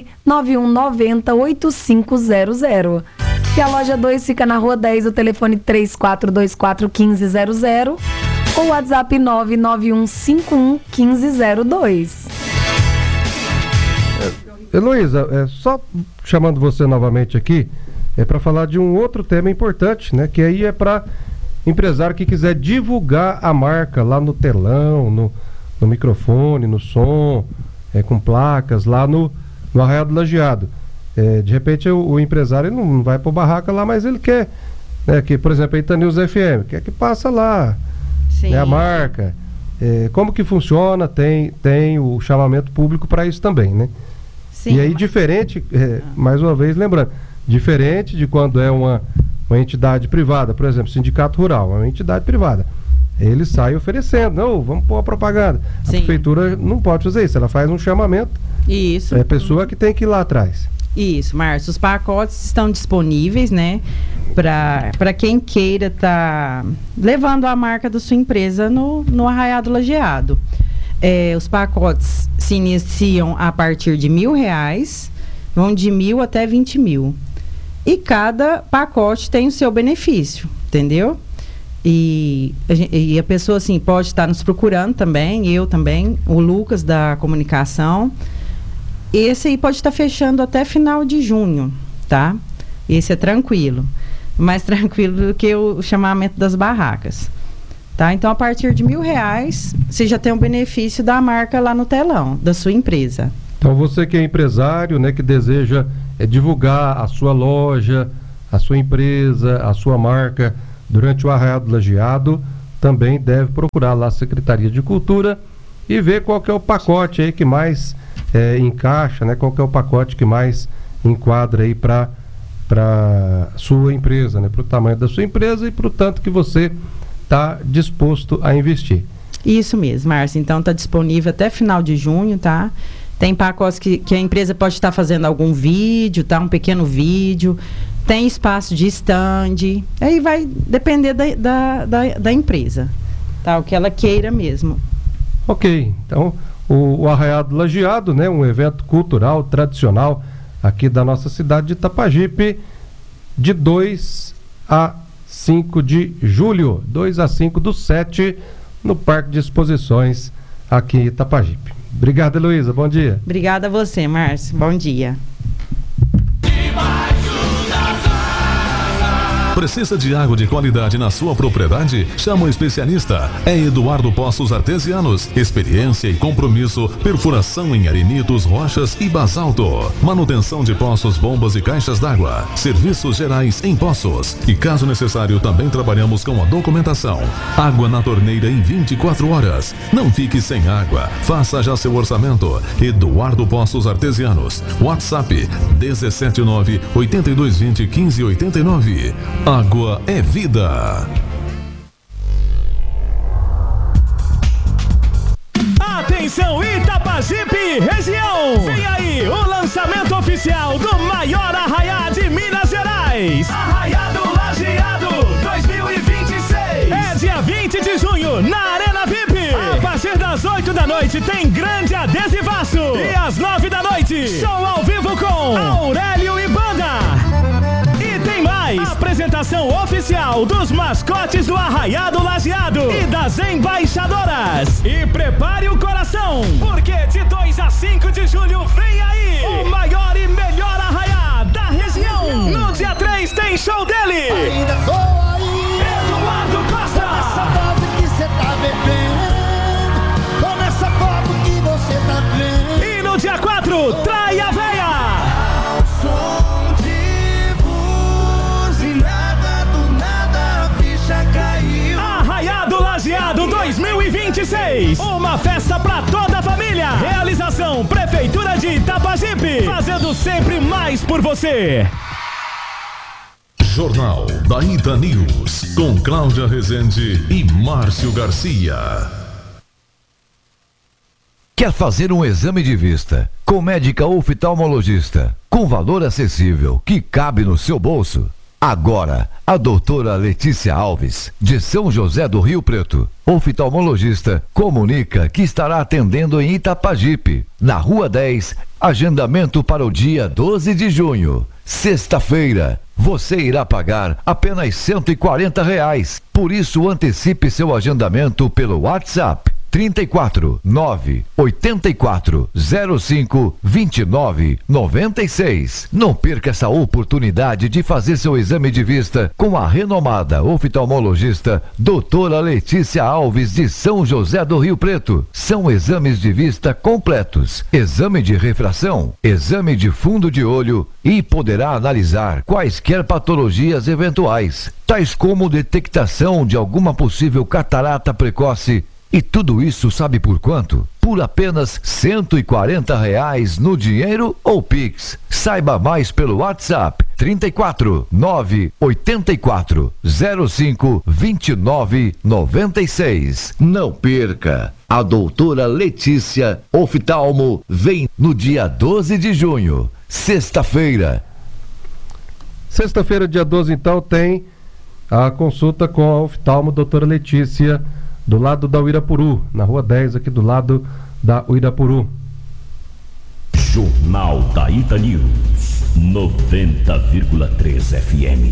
[SPEAKER 7] 99190-8500. E a loja 2 fica na Rua 10, o telefone 3424-1500 ou WhatsApp 99151-1502.
[SPEAKER 1] Heloísa, só chamando você novamente aqui, para falar de um outro tema importante, né? Que aí é para empresário que quiser divulgar a marca lá no telão, no microfone, no som, com placas, lá no Arraial do Lajeado. De repente o empresário ele não vai para o barraca lá, mas ele quer, né, que, por exemplo, a Itanews FM, quer que passa lá, né, a marca. Como que funciona? Tem o chamamento público para isso também, né?
[SPEAKER 6] Sim,
[SPEAKER 1] e aí diferente, mais uma vez lembrando, diferente de quando é uma entidade privada, por exemplo, sindicato rural, é uma entidade privada. Ele sai oferecendo, não, vamos pôr a propaganda. A prefeitura não pode fazer isso, ela faz um chamamento.
[SPEAKER 6] Isso.
[SPEAKER 1] É a pessoa que tem que ir lá atrás.
[SPEAKER 6] Isso, Márcio. Os pacotes estão disponíveis, né? Para quem queira estar levando a marca da sua empresa no Arraial do Lajeado. Os pacotes se iniciam a partir de R$1.000, vão de 1.000 até 20 mil. E cada pacote tem o seu benefício, entendeu? E a pessoa, assim, pode estar nos procurando também, eu também, o Lucas da comunicação. Esse aí pode estar fechando até final de junho, tá? Esse é tranquilo, mais tranquilo do que o chamamento das barracas, tá? Então, a partir de R$1.000, você já tem o benefício da marca lá no telão, da sua empresa.
[SPEAKER 1] Então, você que é empresário, né, que deseja divulgar a sua loja, a sua empresa, a sua marca durante o Arraial do Lajeado, também deve procurar lá a Secretaria de Cultura e ver qual que é o pacote aí que mais encaixa, né? Qual que é o pacote que mais enquadra aí para sua empresa, né? Para o tamanho da sua empresa e para o tanto que você está disposto a investir.
[SPEAKER 6] Isso mesmo, Márcia. Então está disponível até final de junho, tá? Tem pacotes que a empresa pode estar fazendo algum vídeo, tá? Um pequeno vídeo. Tem espaço de stand. Aí vai depender da empresa, tá? O que ela queira mesmo.
[SPEAKER 1] Ok, então o Arraial do Lajeado, né? Um evento cultural tradicional aqui da nossa cidade de Itapajipe, de 2 a 5 de julho, 2 a 5/7, no Parque de Exposições aqui em Itapajipe. Obrigado, Heloísa. Bom dia.
[SPEAKER 6] Obrigada a você, Márcio. Bom dia.
[SPEAKER 5] Precisa de água de qualidade na sua propriedade? Chama o especialista. É Eduardo Poços Artesianos. Experiência e compromisso. Perfuração em arenitos, rochas e basalto. Manutenção de poços, bombas e caixas d'água. Serviços gerais em poços. E caso necessário, também trabalhamos com a documentação. Água na torneira em 24 horas. Não fique sem água. Faça já seu orçamento. Eduardo Poços Artesianos. WhatsApp 17982201589. Água é vida.
[SPEAKER 8] Atenção Itapajipe, região! Vem aí o lançamento oficial do maior arraiá de Minas Gerais. Arraiá do Lajeado 2026. É dia 20 de junho, na Arena VIP. A partir das 8 da noite tem grande adesivaço. E às 9 da noite, show ao vivo com Aurélio e Banda. E tem mais, apresentação oficial dos mascotes do Arraiá do Lajeado e das embaixadoras. E prepare o coração, porque de 2 a 5 de julho vem aí o maior e melhor arraiá da região. No dia 3 tem show dele.
[SPEAKER 9] Ainda tô aí,
[SPEAKER 8] Eduardo Costa.
[SPEAKER 9] nessa foto que você tá bebendo, tô nessa foto que você tá vendo.
[SPEAKER 8] E no dia 4, Trai a Véia.
[SPEAKER 9] Ao som de voz e nada do nada a ficha caiu.
[SPEAKER 8] Arraiá do Lajeado 2026. Uma festa pra toda a família. Realização Prefeitura de Itapajipe. Fazendo sempre mais por você.
[SPEAKER 5] Jornal da Ita News, com Cláudia Rezende e Márcio Garcia.
[SPEAKER 10] Quer fazer um exame de vista com médica oftalmologista, com valor acessível que cabe no seu bolso? Agora, a doutora Letícia Alves, de São José do Rio Preto, oftalmologista, comunica que estará atendendo em Itapajipe, na Rua 10, agendamento para o dia 12 de junho, sexta-feira. Você irá pagar apenas R$140. Por isso, antecipe seu agendamento pelo WhatsApp 34 9 84 05 29 96. Não perca essa oportunidade de fazer seu exame de vista com a renomada oftalmologista doutora Letícia Alves, de São José do Rio Preto. São exames de vista completos, exame de refração, exame de fundo de olho, e poderá analisar quaisquer patologias eventuais, tais como detectação de alguma possível catarata precoce. E tudo isso sabe por quanto? Por apenas R$140 no dinheiro ou Pix. Saiba mais pelo WhatsApp 34 9 84 05 29 96. Não perca! A doutora Letícia Oftalmo vem no dia 12 de junho, sexta-feira.
[SPEAKER 1] Sexta-feira, dia 12, então, tem a consulta com a oftalmo doutora Letícia, do lado da Uirapuru, na Rua 10, aqui do lado da Uirapuru.
[SPEAKER 2] Jornal da Ita News, 90,3 FM.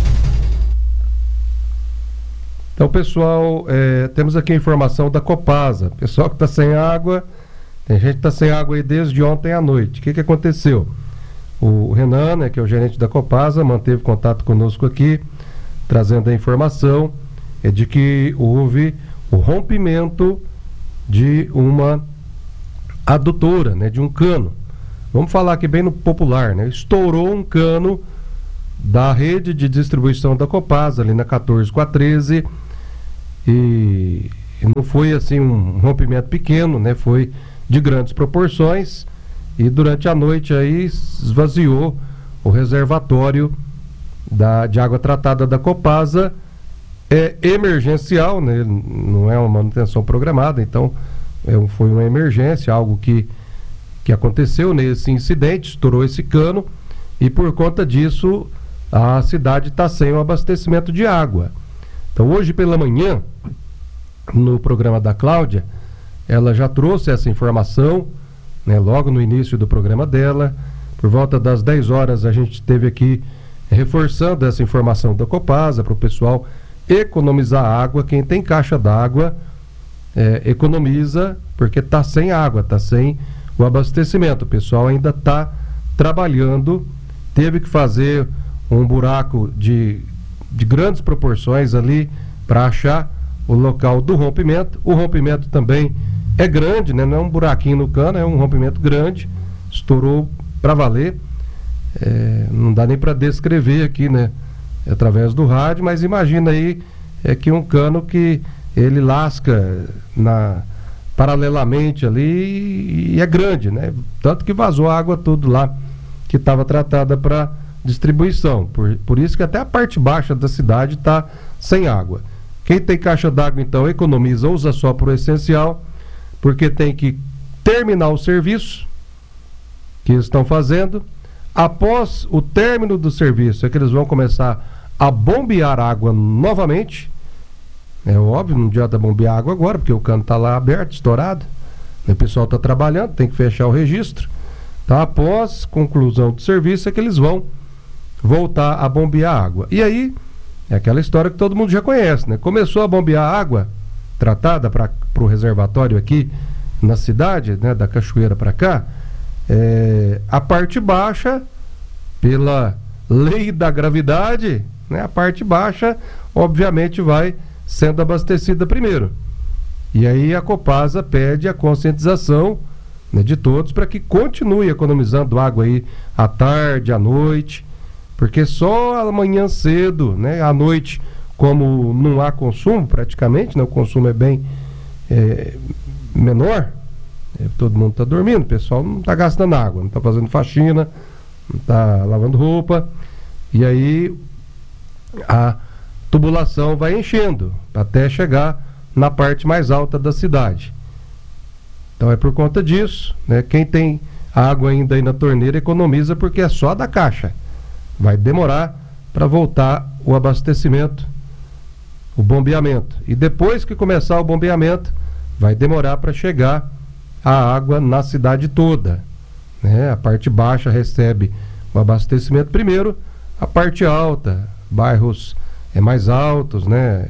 [SPEAKER 1] Então, pessoal, temos aqui a informação da Copasa. Pessoal que está sem água, tem gente que está sem água aí desde ontem à noite. O que aconteceu? O Renan, né, que é o gerente da Copasa, manteve contato conosco aqui, trazendo a informação de que houve o rompimento de uma adutora, né, de um cano vamos falar aqui bem no popular, né? Estourou um cano da rede de distribuição da Copasa, ali na 14 com a 13, e não foi assim um rompimento pequeno, né? Foi de grandes proporções, e durante a noite aí esvaziou o reservatório de água tratada da Copasa. É emergencial, né? Não é uma manutenção programada, então foi uma emergência, algo que aconteceu nesse incidente, estourou esse cano, e por conta disso a cidade está sem o abastecimento de água. Então hoje pela manhã, no programa da Cláudia, ela já trouxe essa informação, né, logo no início do programa dela. Por volta das 10 horas a gente esteve aqui reforçando essa informação da Copasa para o pessoal economizar água. Quem tem caixa d'água economiza, porque está sem água, está sem o abastecimento. O pessoal ainda está trabalhando, teve que fazer um buraco de grandes proporções ali para achar o local do rompimento. O rompimento também é grande, né? Não é um buraquinho no cano, é um rompimento grande, estourou para valer. Não dá nem para descrever aqui, né? Através do rádio, mas imagina aí que um cano que ele lasca paralelamente ali e é grande, né? Tanto que vazou a água tudo lá que estava tratada para distribuição. Por isso que até a parte baixa da cidade está sem água. Quem tem caixa d'água, então, economiza, usa só por essencial, porque tem que terminar o serviço que eles estão fazendo. Após o término do serviço, é que eles vão começar a bombear água novamente. É óbvio, não adianta bombear água agora, porque o cano está lá aberto, estourado. O pessoal está trabalhando, tem que fechar o registro. Tá? Após conclusão do serviço, é que eles vão voltar a bombear água. E aí, é aquela história que todo mundo já conhece, né? Começou a bombear água tratada para o reservatório aqui na cidade, né? Da Cachoeira para cá, a parte baixa, pela lei da gravidade, né? A parte baixa, obviamente, vai sendo abastecida primeiro. E aí a Copasa pede a conscientização, né, de todos para que continue economizando água aí à tarde, à noite, porque só amanhã cedo, né, à noite, como não há consumo praticamente, né, o consumo é bem menor, todo mundo está dormindo, o pessoal não está gastando água, não está fazendo faxina, não está lavando roupa, e aí a tubulação vai enchendo até chegar na parte mais alta da cidade. Então é por conta disso, né? Quem tem água ainda aí na torneira economiza, porque é só da caixa. Vai demorar para voltar o abastecimento, o bombeamento. E depois que começar o bombeamento, vai demorar para chegar a água na cidade toda, né? A parte baixa recebe o abastecimento primeiro, a parte alta, bairros mais altos, né?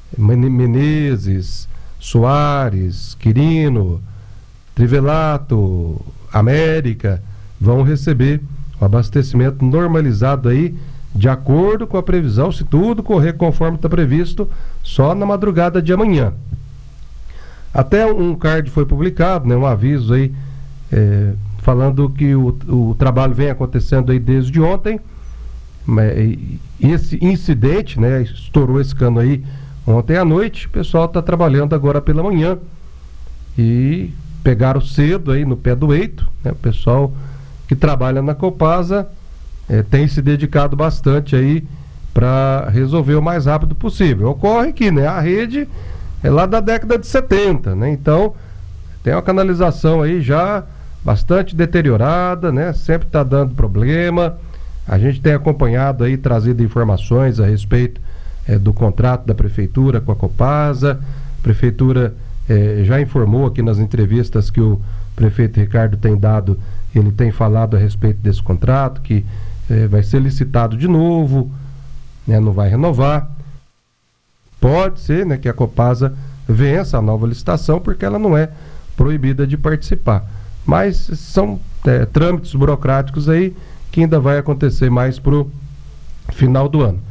[SPEAKER 1] Menezes, Soares, Quirino, Trivelato, América, vão receber o abastecimento normalizado aí, de acordo com a previsão, se tudo correr conforme está previsto, só na madrugada de amanhã. Até um card foi publicado, né, um aviso aí, falando que o trabalho vem acontecendo aí desde ontem. Esse incidente, né, estourou esse cano aí ontem à noite. O pessoal está trabalhando agora pela manhã e pegaram cedo aí no pé do eito, né? O pessoal que trabalha na Copasa tem se dedicado bastante aí para resolver o mais rápido possível. Ocorre que, né, a rede é lá da década de 70, né? Então tem uma canalização aí já bastante deteriorada, né? Sempre está dando problema. A gente tem acompanhado aí, trazido informações a respeito do contrato da Prefeitura com a Copasa. A Prefeitura já informou aqui nas entrevistas que o prefeito Ricardo tem dado, ele tem falado a respeito desse contrato, que vai ser licitado de novo, né, não vai renovar. Pode ser, né, que a Copasa vença a nova licitação, porque ela não é proibida de participar. Mas são trâmites burocráticos aí que ainda vai acontecer mais pro final do ano.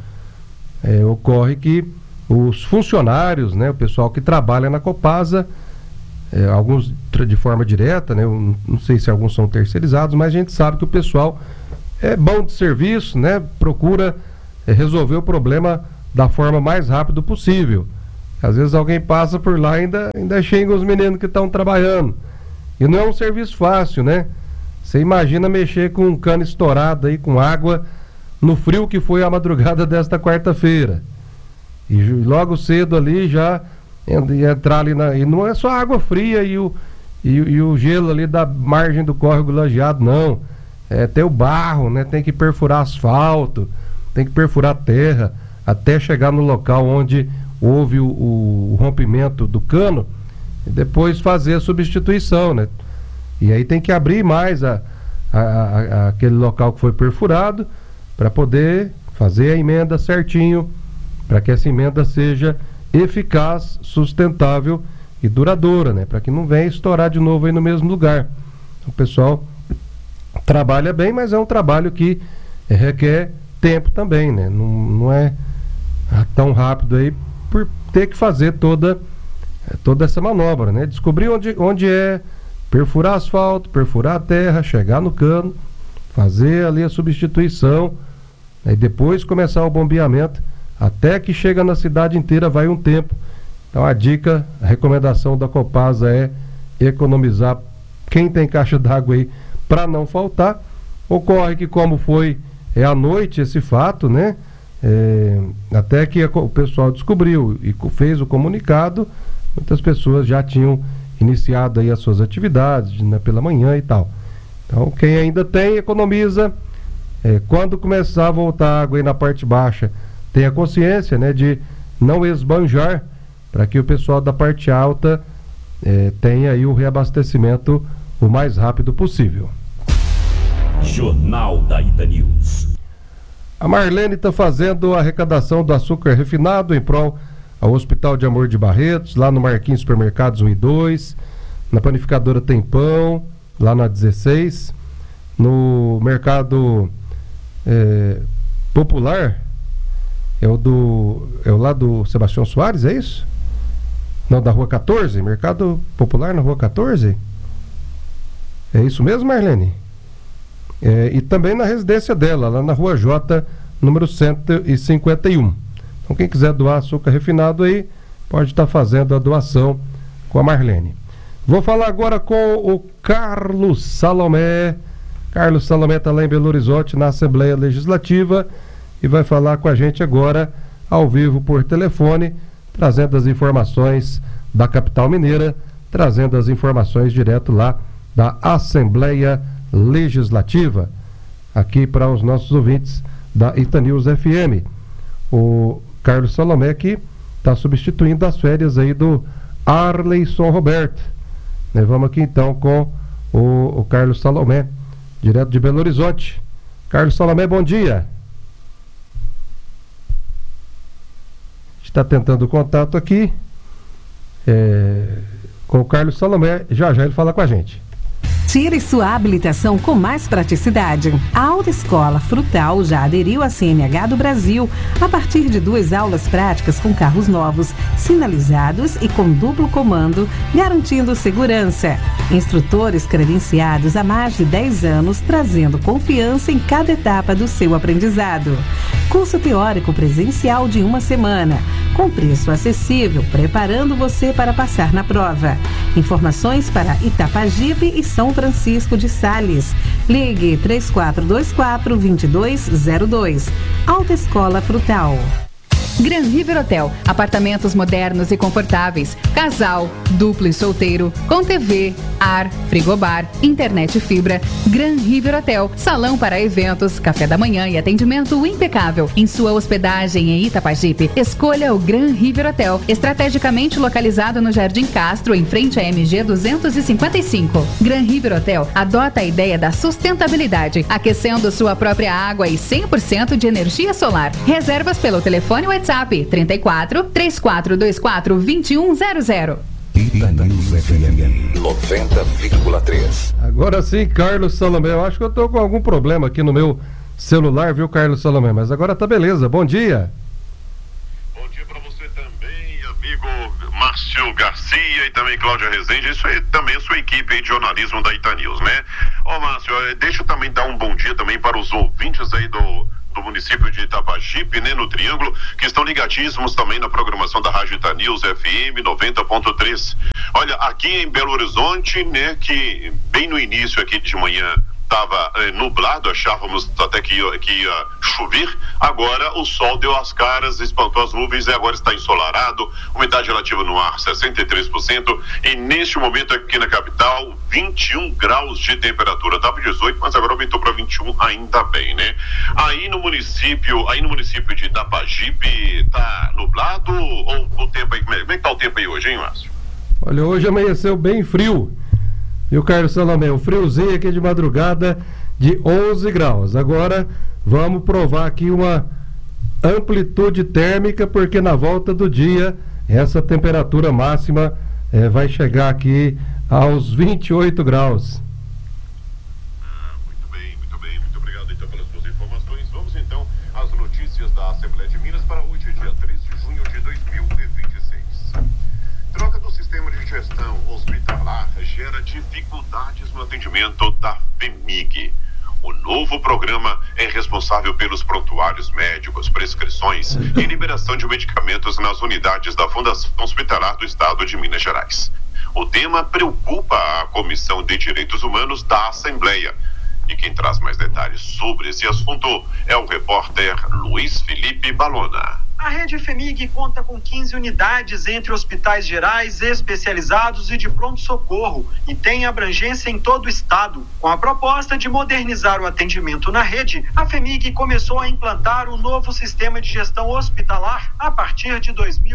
[SPEAKER 1] Ocorre que os funcionários, né, o pessoal que trabalha na Copasa, alguns de forma direta, né? Eu não sei se alguns são terceirizados, mas a gente sabe que o pessoal é bom de serviço, né? Procura resolver o problema da forma mais rápida possível. Às vezes alguém passa por lá e ainda xinga os meninos que estão trabalhando. E não é um serviço fácil, né? Você imagina mexer com um cano estourado aí, com água, no frio que foi a madrugada desta quarta-feira. E logo cedo ali já entrar ali e não é só água fria e o gelo ali da margem do córrego lajeado, não. Tem o barro, né? Tem que perfurar asfalto, tem que perfurar terra, até chegar no local onde houve o rompimento do cano, e depois fazer a substituição, né? E aí tem que abrir mais aquele local que foi perfurado para poder fazer a emenda certinho, para que essa emenda seja eficaz, sustentável e duradoura, né? Para que não venha estourar de novo aí no mesmo lugar. O pessoal trabalha bem, mas é um trabalho que requer tempo também, né? Não é tão rápido aí por ter que fazer toda essa manobra, né? Descobrir onde é, perfurar asfalto, perfurar a terra, chegar no cano, fazer ali a substituição, e depois começar o bombeamento, até que chega na cidade inteira vai um tempo. Então a dica, a recomendação da Copasa é economizar quem tem caixa d'água aí para não faltar. Ocorre que como foi à noite esse fato, né? Até que o pessoal descobriu e fez o comunicado, muitas pessoas já tinham iniciado aí as suas atividades, né, pela manhã e tal. Então quem ainda tem, economiza. Quando começar a voltar água aí na parte baixa, tenha consciência, né, de não esbanjar, para que o pessoal da parte alta tenha aí o reabastecimento o mais rápido possível.
[SPEAKER 2] Jornal da Ita News.
[SPEAKER 1] A Marlene está fazendo a arrecadação do açúcar refinado em prol ao Hospital de Amor de Barretos, lá no Marquinhos Supermercados 1 e 2, na panificadora Tem Pão, lá na 16, no mercado popular, é o lá do Sebastião Soares, é isso? Não, da Rua 14, mercado popular na Rua 14? É isso mesmo, Marlene? E também na residência dela, lá na Rua J, número 151. Então quem quiser doar açúcar refinado aí, pode estar fazendo a doação com a Marlene. Vou falar agora com o Carlos Salomé. Carlos Salomé está lá em Belo Horizonte, na Assembleia Legislativa, e vai falar com a gente agora, ao vivo por telefone, trazendo as informações da capital mineira, trazendo as informações direto lá da Assembleia Legislativa, aqui para os nossos ouvintes da Ita News FM. O Carlos Salomé que está substituindo as férias aí do Arleison Roberto. Vamos aqui então com o Carlos Salomé, direto de Belo Horizonte. Carlos Salomé, bom dia. Está tentando contato aqui com o Carlos Salomé, já ele fala com a gente.
[SPEAKER 11] Tire sua habilitação com mais praticidade. A Autoescola Frutal já aderiu à CNH do Brasil a partir de 2 aulas práticas com carros novos, sinalizados e com duplo comando, garantindo segurança. Instrutores credenciados há mais de 10 anos, trazendo confiança em cada etapa do seu aprendizado. Curso teórico presencial de 1 semana, com preço acessível, preparando você para passar na prova. Informações para Itapajipe e São Francisco de Sales. Ligue 3424-2202. Autoescola Frutal.
[SPEAKER 12] Gran River Hotel, apartamentos modernos e confortáveis, casal, duplo e solteiro, com TV, ar, frigobar, internet e fibra. Gran River Hotel, salão para eventos, café da manhã e atendimento impecável. Em sua hospedagem em Itapajipe, escolha o Gran River Hotel, estrategicamente localizado no Jardim Castro, em frente à MG 255. Gran River Hotel adota a ideia da sustentabilidade, aquecendo sua própria água e 100% de energia solar. Reservas pelo telefone WhatsApp 34 3424 2100.
[SPEAKER 10] Ita News FM 90,3.
[SPEAKER 1] Agora sim, Carlos Salomé, eu acho que eu tô com algum problema aqui no meu celular, viu, Carlos Salomé? Mas agora tá beleza, bom dia.
[SPEAKER 13] Bom dia para você também, amigo Márcio Garcia e também Cláudia Rezende, isso aí também a sua equipe aí de jornalismo da Itanews, né? Ô Márcio, deixa eu também dar um bom dia também para os ouvintes aí do município de Itapajipe, né, no Triângulo, que estão ligadíssimos também na programação da Rádio Itanews FM 90.3. Olha, aqui em Belo Horizonte, né, que bem no início aqui de manhã estava nublado, achávamos até que ia chover, agora o sol deu as caras, espantou as nuvens e agora está ensolarado, umidade relativa no ar 63% e neste momento aqui na capital 21 graus de temperatura, estava 18, mas agora aumentou para 21, ainda bem, né? Aí no município de Itapajipe tá nublado ou o tempo aí, como é que tá o tempo aí hoje, hein, Márcio?
[SPEAKER 1] Olha, hoje amanheceu bem frio. E o Carlos Salomé, o friozinho aqui de madrugada de 11 graus. Agora vamos provar aqui uma amplitude térmica, porque na volta do dia essa temperatura máxima vai chegar aqui aos 28 graus.
[SPEAKER 13] Muito bem, muito obrigado então pelas suas informações. Vamos então às notícias da Assembleia de Minas para hoje, dia 3 de junho de 2026. Troca do sistema de gestão hospitalar gera dificuldades no atendimento da FEMIG. O novo programa é responsável pelos prontuários médicos, prescrições e liberação de medicamentos nas unidades da Fundação Hospitalar do Estado de Minas Gerais. O tema preocupa a Comissão de Direitos Humanos da Assembleia. E quem traz mais detalhes sobre esse assunto é o repórter Luiz Felipe Balona.
[SPEAKER 14] A rede FEMIG conta com 15 unidades entre hospitais gerais, especializados e de pronto-socorro e tem abrangência em todo o estado. Com a proposta de modernizar o atendimento na rede, a FEMIG começou a implantar o novo sistema de gestão hospitalar a partir de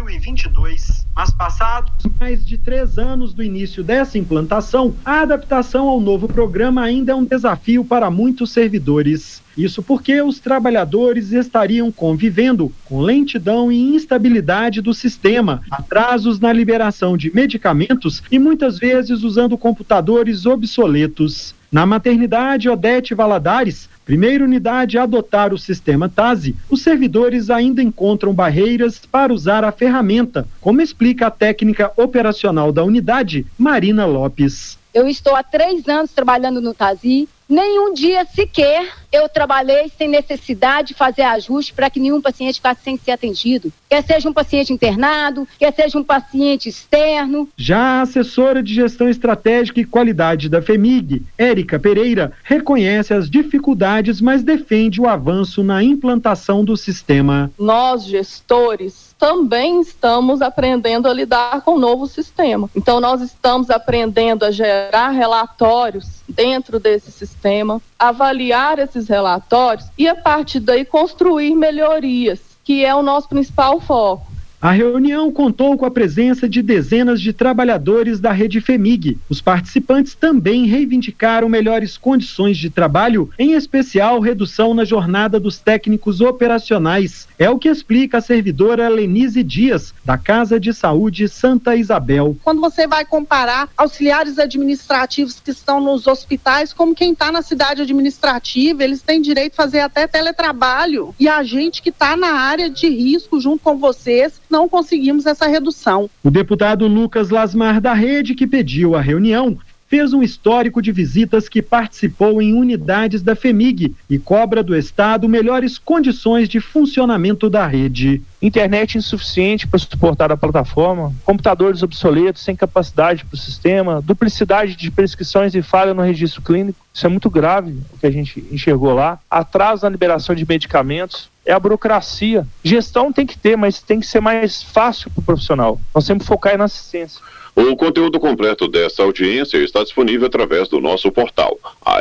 [SPEAKER 14] 2022. Mas passados mais de 3 anos do início dessa implantação, a adaptação ao novo programa ainda é um desafio para muitos servidores. Isso porque os trabalhadores estariam convivendo com lentidão e instabilidade do sistema, atrasos na liberação de medicamentos e muitas vezes usando computadores obsoletos. Na maternidade Odete Valadares, primeira unidade a adotar o sistema TASI, os servidores ainda encontram barreiras para usar a ferramenta, como explica a técnica operacional da unidade, Marina Lopes.
[SPEAKER 15] Eu estou há 3 anos trabalhando no TASI. Nenhum dia sequer eu trabalhei sem necessidade de fazer ajuste para que nenhum paciente ficasse sem ser atendido. Quer seja um paciente internado, quer seja um paciente externo.
[SPEAKER 14] Já a assessora de gestão estratégica e qualidade da FEMIG, Érica Pereira, reconhece as dificuldades, mas defende o avanço na implantação do sistema.
[SPEAKER 16] Nós, gestores, também estamos aprendendo a lidar com o novo sistema. Então, nós estamos aprendendo a gerar relatórios dentro desse sistema, avaliar esses relatórios e, a partir daí, construir melhorias, que é o nosso principal foco.
[SPEAKER 14] A reunião contou com a presença de dezenas de trabalhadores da rede FEMIG. Os participantes também reivindicaram melhores condições de trabalho, em especial redução na jornada dos técnicos operacionais. É o que explica a servidora Lenise Dias, da Casa de Saúde Santa Isabel.
[SPEAKER 17] Quando você vai comparar auxiliares administrativos que estão nos hospitais, como quem está na cidade administrativa, eles têm direito a fazer até teletrabalho. E a gente que está na área de risco junto com vocês, não conseguimos essa redução.
[SPEAKER 14] O deputado Lucas Lasmar da Rede, que pediu a reunião, fez um histórico de visitas que participou em unidades da FEMIG e cobra do Estado melhores condições de funcionamento da rede.
[SPEAKER 18] Internet insuficiente para suportar a plataforma, computadores obsoletos sem capacidade para o sistema, duplicidade de prescrições e falha no registro clínico. Isso é muito grave, o que a gente enxergou lá. Atraso na liberação de medicamentos. É a burocracia. Gestão tem que ter, mas tem que ser mais fácil para o profissional. Nós temos que focar na assistência.
[SPEAKER 13] O conteúdo completo dessa audiência está disponível através do nosso portal,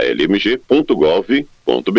[SPEAKER 13] almg.gov.br.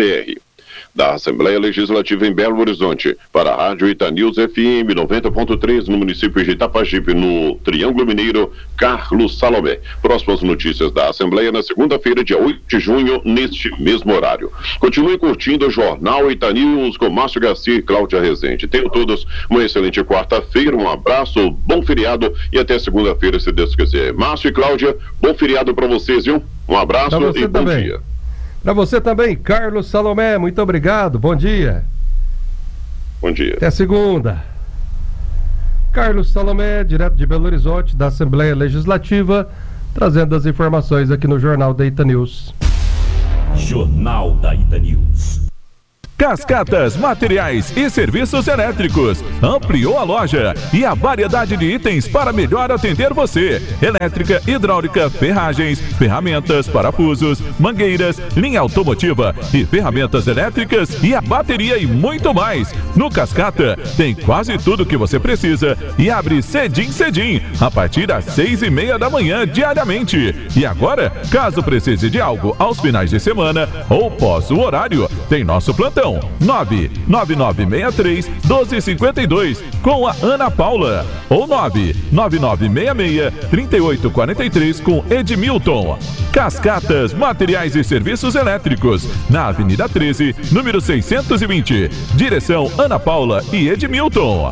[SPEAKER 13] Da Assembleia Legislativa em Belo Horizonte, para a Rádio Itanews FM 90.3 no município de Itapajipe, no Triângulo Mineiro, Carlos Salomé. Próximas notícias da Assembleia na segunda-feira, dia 8 de junho, neste mesmo horário. Continue curtindo o Jornal Itanews com Márcio Garcia e Cláudia Rezende. Tenham todos uma excelente quarta-feira, um abraço, bom feriado e até segunda-feira, se Deus quiser. Márcio e Cláudia, bom feriado para vocês, viu? Um abraço e bom dia.
[SPEAKER 1] Para você também, Carlos Salomé, muito obrigado, bom dia.
[SPEAKER 13] Bom dia.
[SPEAKER 1] Até segunda. Carlos Salomé, direto de Belo Horizonte, da Assembleia Legislativa, trazendo as informações aqui no Jornal da Ita News.
[SPEAKER 2] Jornal da Ita News.
[SPEAKER 19] Cascatas, materiais e serviços elétricos. Ampliou a loja e a variedade de itens para melhor atender você. Elétrica, hidráulica, ferragens, ferramentas, parafusos, mangueiras, linha automotiva e ferramentas elétricas e a bateria e muito mais. No Cascata tem quase tudo que você precisa e abre cedinho, a partir das 6:30 da manhã diariamente. E agora, caso precise de algo aos finais de semana ou pós o horário, tem nosso plantão 99963-1252 com a Ana Paula ou 99966-3843 com Edmilton. Cascatas, materiais e serviços elétricos, na Avenida 13, número 620, direção Ana Paula e Edmilton.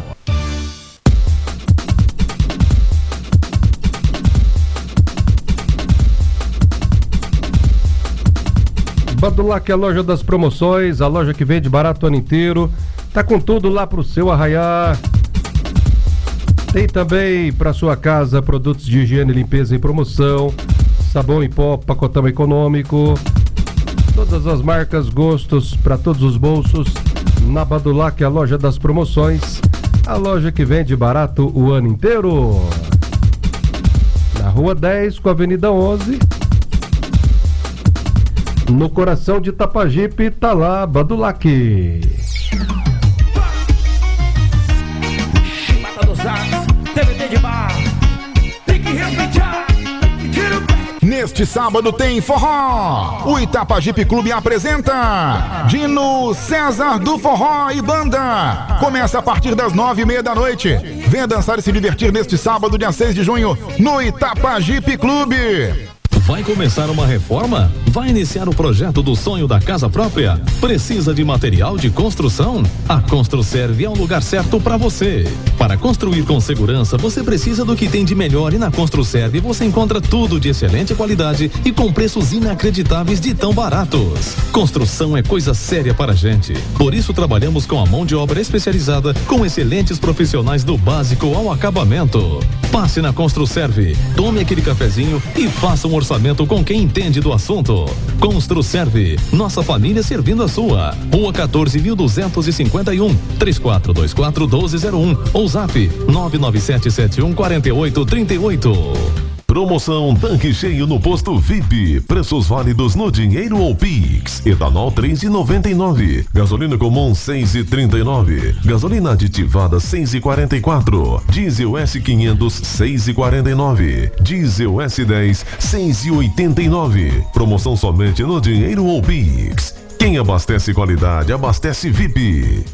[SPEAKER 1] Badulac é a loja das promoções, a loja que vende barato o ano inteiro. Tá com tudo lá pro seu arraiar. Tem também para sua casa produtos de higiene e limpeza em promoção, sabão em pó, pacotão econômico. Todas as marcas, gostos para todos os bolsos. Na Badulac, a loja das promoções, a loja que vende barato o ano inteiro. Na Rua 10 com a Avenida 11. No coração de Itapajipe, tá lá, Badulac.
[SPEAKER 20] Neste sábado tem forró. O Itapajipe Clube apresenta Dino César do Forró e Banda. Começa a partir das 9:30 da noite. Venha dançar e se divertir neste sábado, dia 6 de junho, no Itapajipe Clube.
[SPEAKER 21] Vai começar uma reforma? Vai iniciar o projeto do sonho da casa própria? Precisa de material de construção? A Construserve é um lugar certo para você. Para construir com segurança, você precisa do que tem de melhor e na Construserve você encontra tudo de excelente qualidade e com preços inacreditáveis de tão baratos. Construção é coisa séria para a gente. Por isso trabalhamos com a mão de obra especializada, com excelentes profissionais do básico ao acabamento. Passe na Construserve, tome aquele cafezinho e faça um orçamento com quem entende do assunto. Construserve, nossa família servindo a sua. Rua 14.251, 3424-1201 ou zap 997714838.
[SPEAKER 5] Promoção Tanque Cheio no Posto VIP. Preços válidos no dinheiro ou Pix. Etanol 3,99. Gasolina comum 6,39. Gasolina aditivada 6,44. Diesel S500 6,49. Diesel S10 6,89. Promoção somente no dinheiro ou Pix. Quem abastece qualidade, abastece VIP.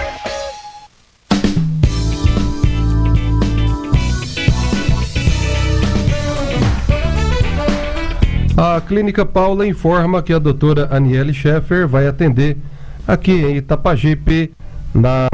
[SPEAKER 1] A Clínica Paula informa que a doutora Aniele Scheffer vai atender aqui em Itapajipe no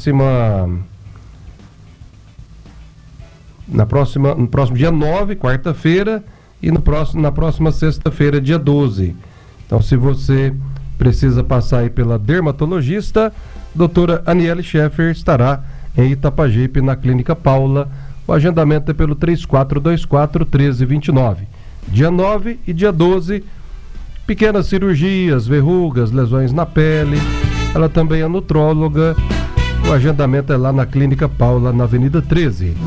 [SPEAKER 1] próximo dia 9, quarta-feira, e na próxima sexta-feira, dia 12. Então, se você precisa passar aí pela dermatologista, doutora Aniele Scheffer estará em Itapajipe, na Clínica Paula. O agendamento é pelo 3424-1329. Dia 9 e dia 12, pequenas cirurgias, verrugas, lesões na pele. Ela também é nutróloga. O agendamento é lá na Clínica Paula, na Avenida 13.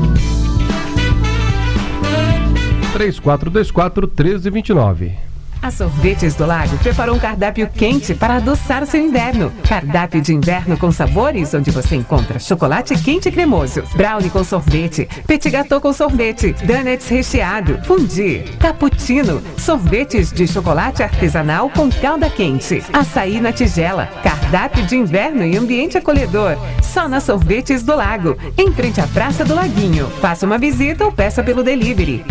[SPEAKER 1] 3424-1329.
[SPEAKER 11] A Sorvetes do Lago preparou um cardápio quente para adoçar o seu inverno. Cardápio de inverno com sabores, onde você encontra chocolate quente e cremoso, brownie com sorvete, petit gâteau com sorvete, donuts recheado, fondue, cappuccino, sorvetes de chocolate artesanal com calda quente, açaí na tigela. Cardápio de inverno em ambiente acolhedor, só na Sorvetes do Lago, em frente à Praça do Laguinho. Faça uma visita ou peça pelo delivery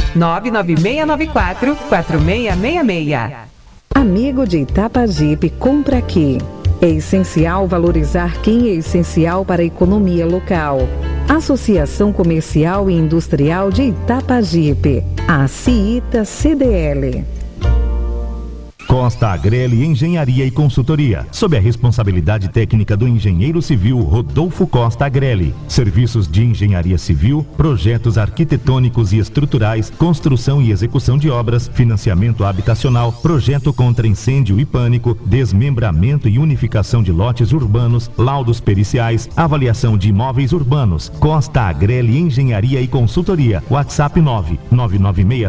[SPEAKER 11] 99694-4666.
[SPEAKER 22] Amigo de Itapajipe, compra aqui. É essencial valorizar quem é essencial para a economia local. Associação Comercial e Industrial de Itapajipe, a CIITA CDL.
[SPEAKER 3] Costa Agrelli Engenharia e Consultoria, sob a responsabilidade técnica do engenheiro civil Rodolfo Costa Agrelli. Serviços de engenharia civil, projetos arquitetônicos e estruturais, construção e execução de obras, financiamento habitacional, projeto contra incêndio e pânico, desmembramento e unificação de lotes urbanos, laudos periciais, avaliação de imóveis urbanos. Costa Agrelli Engenharia e Consultoria. WhatsApp 99996